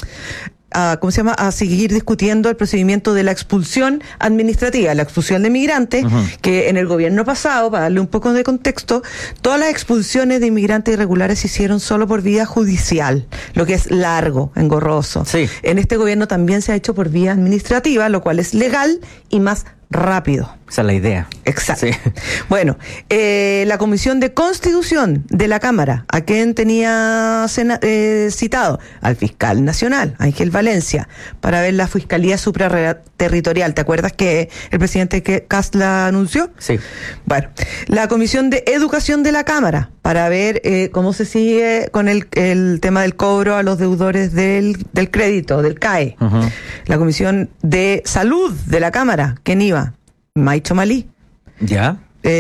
A, ¿cómo se llama? A seguir discutiendo el procedimiento de la expulsión administrativa, la expulsión de migrantes, uh-huh. que en el gobierno pasado, para darle un poco de contexto, todas las expulsiones de inmigrantes irregulares se hicieron solo por vía judicial, lo que es largo, engorroso. Sí. En este gobierno también se ha hecho por vía administrativa, lo cual es legal y más rápido. Esa es la idea. Exacto. Sí. Bueno, eh, la Comisión de Constitución de la Cámara, ¿a quién tenía sena, eh, citado? Al fiscal nacional, Ángel Valencia, para ver la Fiscalía Supraterritorial. ¿Te acuerdas que el presidente Kast la anunció? Sí. Bueno, la Comisión de Educación de la Cámara, para ver eh, cómo se sigue con el, el tema del cobro a los deudores del, del crédito, del C A E. Uh-huh. La Comisión de Salud de la Cámara, ¿quién iba? Maicho Malí. Ya.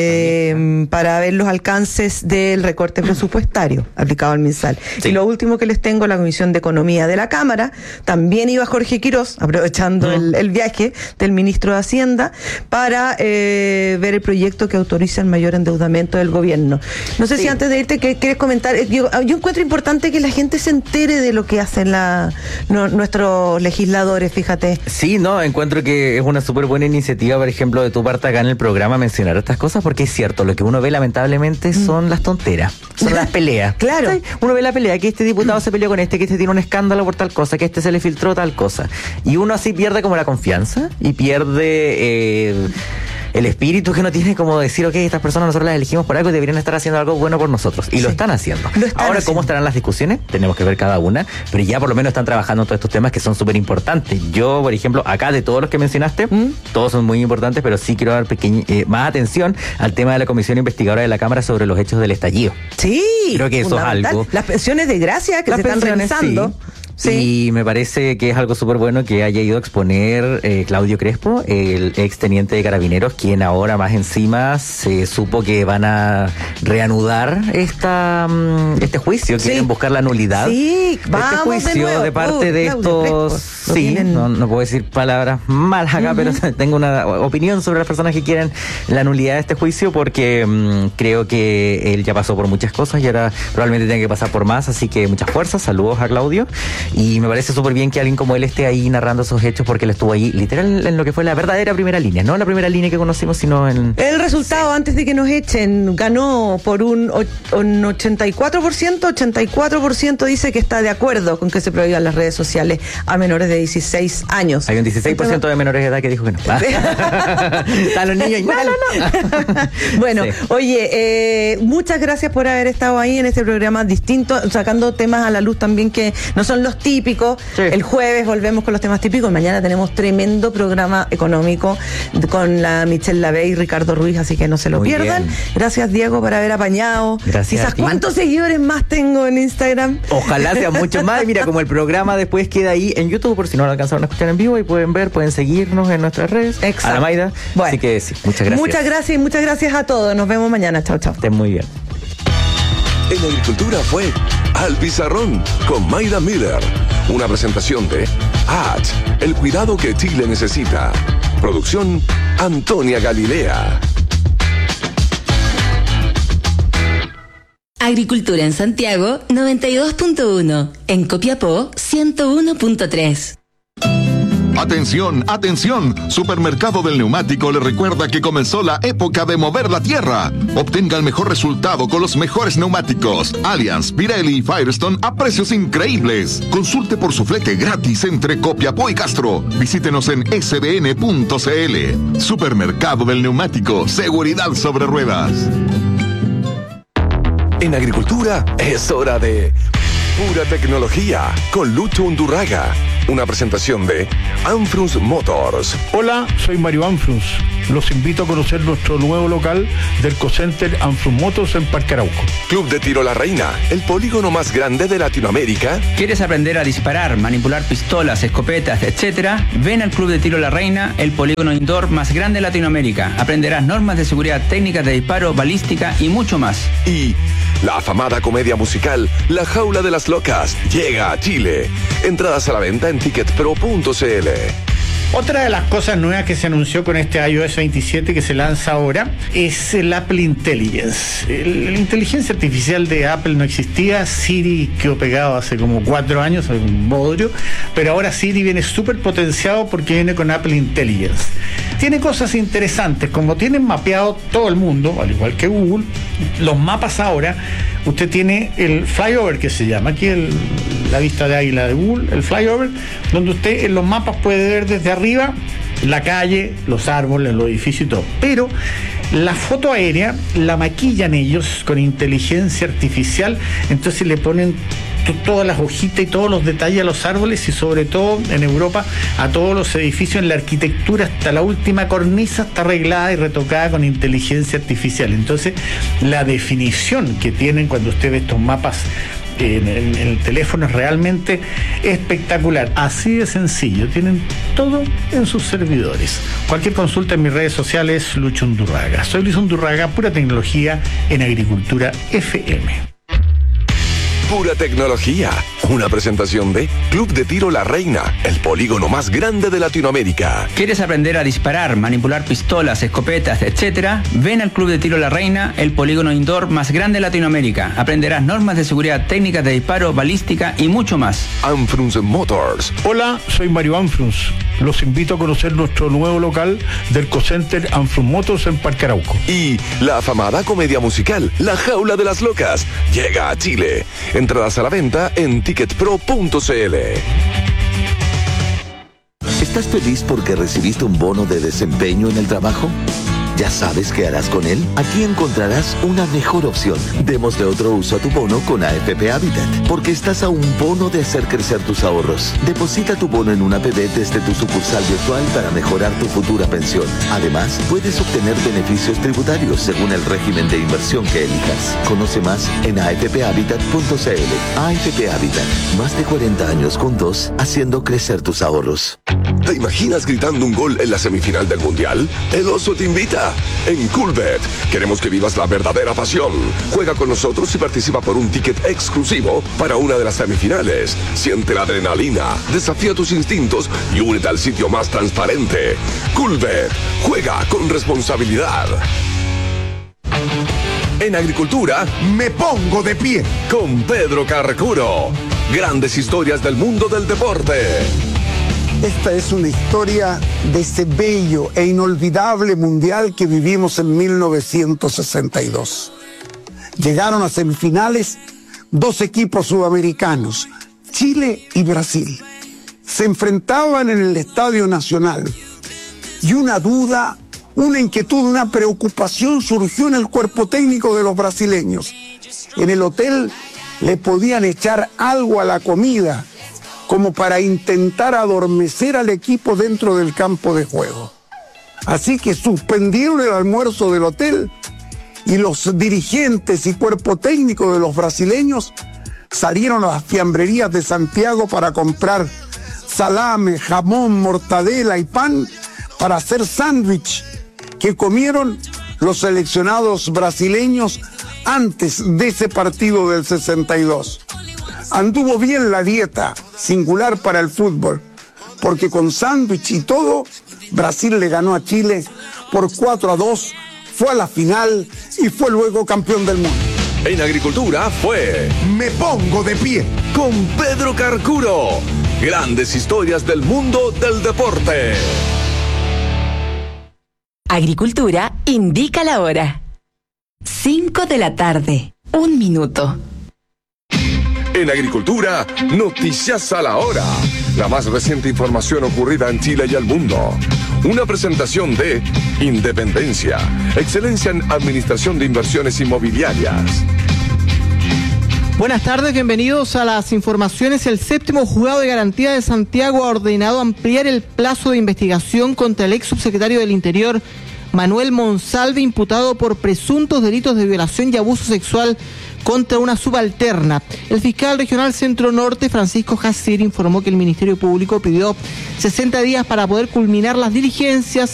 Eh, para ver los alcances del recorte presupuestario aplicado al MinSal. Sí. Y lo último que les tengo, la Comisión de Economía de la Cámara, también iba Jorge Quirós, aprovechando uh-huh. el, el viaje del ministro de Hacienda, para eh, ver el proyecto que autoriza el mayor endeudamiento del gobierno. No sé sí. si antes de irte que quieres comentar, yo, yo encuentro importante que la gente se entere de lo que hacen la, no, nuestros legisladores, fíjate. Sí, no, encuentro que es una súper buena iniciativa, por ejemplo, de tu parte acá en el programa mencionar estas cosas, porque es cierto, lo que uno ve lamentablemente son mm. las tonteras, son las peleas. Claro. ¿Sí? Uno ve la pelea, que este diputado se peleó con este, que este tiene un escándalo por tal cosa, que este se le filtró tal cosa. Y uno así pierde como la confianza y pierde eh, el espíritu que uno tiene como decir, ok, estas personas nosotros las elegimos por algo y deberían estar haciendo algo bueno por nosotros. Y sí. lo están haciendo. Lo están Ahora, haciendo. ¿cómo estarán las discusiones? Tenemos que ver cada una, pero ya por lo menos están trabajando en todos estos temas que son súper importantes. Yo, por ejemplo, acá de todos los que mencionaste, ¿Mm? todos son muy importantes, pero sí quiero dar pequeña, eh, más atención al tema de la Comisión Investigadora de la Cámara sobre los hechos del estallido. Sí. Creo que eso es algo. Las pensiones de gracia que las se están revisando. Sí. Sí. Y me parece que es algo súper bueno que haya ido a exponer eh, Claudio Crespo, el ex teniente de Carabineros, quien ahora más encima se supo que van a reanudar esta um, este juicio, sí. quieren buscar la nulidad sí, de este juicio de, de parte uh, de Claudio estos Crespo. Sí, no, no puedo decir palabras malas acá, uh-huh. pero tengo una opinión sobre las personas que quieren la nulidad de este juicio, porque um, creo que él ya pasó por muchas cosas y ahora probablemente tenga que pasar por más, así que muchas fuerzas, saludos a Claudio. Y me parece súper bien que alguien como él esté ahí narrando esos hechos, porque él estuvo ahí literal en lo que fue la verdadera primera línea, no la primera línea que conocimos, sino en... El resultado, sí. Antes de que nos echen, ganó por un, un ochenta y cuatro por ciento, ochenta y cuatro por ciento dice que está de acuerdo con que se prohíban las redes sociales a menores de dieciséis años. Hay un dieciséis por ciento de menores de edad que dijo que no. Están los niños igual. No, no, no. Bueno, sí. Oye, eh, muchas gracias por haber estado ahí en este programa distinto, sacando temas a la luz también que no son los típicos. Sí. El jueves volvemos con los temas típicos. Mañana tenemos tremendo programa económico con la Michelle Lavey y Ricardo Ruiz, así que no se lo Muy pierdan. Bien. Gracias, Diego, por haber apañado. Gracias. Quizás cuántos seguidores más tengo en Instagram. Ojalá sea mucho más. Y mira, como el programa después queda ahí en YouTube, por si no lo alcanzaron a escuchar en vivo, y pueden ver, pueden seguirnos en nuestras redes. Exacto. A la Maida. Bueno, así que sí, muchas gracias. Muchas gracias y muchas gracias a todos. Nos vemos mañana. Chao, chao. Estén muy bien. En Agricultura fue Al Pizarrón con Maida Miller. Una presentación de A T, el cuidado que Chile necesita. Producción Antonia Galilea. Agricultura en Santiago noventa y dos punto uno. En Copiapó ciento uno punto tres. Atención, atención, Supermercado del Neumático le recuerda que comenzó la época de mover la tierra. Obtenga el mejor resultado con los mejores neumáticos Allianz, Pirelli y Firestone a precios increíbles. Consulte por su flete gratis entre Copiapó y Castro. Visítenos en s b n punto c l. Supermercado del Neumático, seguridad sobre ruedas. En Agricultura es hora de Pura Tecnología con Lucho Undurraga. Una presentación de Anfrus Motors. Hola, soy Mario Anfrus. Los invito a conocer nuestro nuevo local del Co-Center Anfrus Motors en Parque Arauco. Club de Tiro La Reina, el polígono más grande de Latinoamérica. ¿Quieres aprender a disparar, manipular pistolas, escopetas, etcétera? Ven al Club de Tiro La Reina, el polígono indoor más grande de Latinoamérica. Aprenderás normas de seguridad, técnicas de disparo, balística y mucho más. Y la afamada comedia musical La Jaula de las Locas llega a Chile. Entradas a la venta en ticket pro punto c l. Otra de las cosas nuevas que se anunció con este iOS veintisiete que se lanza ahora es el Apple Intelligence. El, la inteligencia artificial de Apple no existía. Siri quedó pegado hace como cuatro años, un bodrio, pero ahora Siri viene súper potenciado porque viene con Apple Intelligence. Tiene cosas interesantes, como tienen mapeado todo el mundo, al igual que Google, los mapas ahora, usted tiene el flyover que se llama, aquí el, la vista de águila de Google, el flyover, donde usted en los mapas puede ver desde arriba la calle, los árboles, los edificios y todo. Pero la foto aérea la maquillan ellos con inteligencia artificial, entonces le ponen todas las hojitas y todos los detalles a los árboles y sobre todo en Europa a todos los edificios. En la arquitectura hasta la última cornisa está arreglada y retocada con inteligencia artificial. Entonces la definición que tienen cuando usted ve estos mapas En el, en el teléfono es realmente espectacular, así de sencillo, tienen todo en sus servidores. Cualquier consulta en mis redes sociales, Lucho Undurraga. Soy Luis Undurraga, Pura Tecnología en Agricultura F M. Pura Tecnología, una presentación de Club de Tiro La Reina, el polígono más grande de Latinoamérica. ¿Quieres aprender a disparar, manipular pistolas, escopetas, etcétera? Ven al Club de Tiro La Reina, el polígono indoor más grande de Latinoamérica. Aprenderás normas de seguridad, técnicas de disparo, balística y mucho más. Anfrus Motors. Hola, soy Mario Anfrus. Los invito a conocer nuestro nuevo local del Co-Center Anfrus Motors en Parque Arauco. Y la afamada comedia musical La Jaula de las Locas llega a Chile. Entradas a la venta en ticket pro punto c l. ¿Estás feliz porque recibiste un bono de desempeño en el trabajo? ¿Ya sabes qué harás con él? Aquí encontrarás una mejor opción. Démosle otro uso a tu bono con A F P Habitat, porque estás a un bono de hacer crecer tus ahorros. Deposita tu bono en una A P B desde tu sucursal virtual para mejorar tu futura pensión. Además, puedes obtener beneficios tributarios según el régimen de inversión que elijas. Conoce más en a f p habitat punto c l. A F P Habitat, más de cuarenta años juntos, haciendo crecer tus ahorros. ¿Te imaginas gritando un gol en la semifinal del Mundial? El Oso te invita. En Coolbet queremos que vivas la verdadera pasión. Juega con nosotros y participa por un ticket exclusivo para una de las semifinales. Siente la adrenalina, desafía tus instintos y únete al sitio más transparente. Coolbet, juega con responsabilidad. En Agricultura, me pongo de pie con Pedro Carrecuro. Grandes historias del mundo del deporte. Esta es una historia de ese bello e inolvidable mundial que vivimos en mil novecientos sesenta y dos. Llegaron a semifinales dos equipos sudamericanos, Chile y Brasil. Se enfrentaban en el Estadio Nacional y una duda, una inquietud, una preocupación surgió en el cuerpo técnico de los brasileños. En el hotel le podían echar algo a la comida como para intentar adormecer al equipo dentro del campo de juego. Así que suspendieron el almuerzo del hotel y los dirigentes y cuerpo técnico de los brasileños salieron a las fiambrerías de Santiago para comprar salame, jamón, mortadela y pan para hacer sándwich que comieron los seleccionados brasileños antes de ese partido del sesenta y dos. Anduvo bien la dieta, singular para el fútbol, porque con sándwich y todo, Brasil le ganó a Chile por cuatro a dos, fue a la final y fue luego campeón del mundo. En agricultura fue Me pongo de pie con Pedro Carcuro. Grandes historias del mundo del deporte. Agricultura indica la hora. cinco de la tarde, un minuto. En agricultura, noticias a la hora. La más reciente información ocurrida en Chile y el mundo. Una presentación de Independencia, excelencia en administración de inversiones inmobiliarias. Buenas tardes, bienvenidos a las informaciones. El séptimo juzgado de garantía de Santiago ha ordenado ampliar el plazo de investigación contra el ex subsecretario del Interior, Manuel Monsalve, imputado por presuntos delitos de violación y abuso sexual contra una subalterna. El fiscal regional Centro Norte, Francisco Jacir, informó que el Ministerio Público pidió sesenta días para poder culminar las diligencias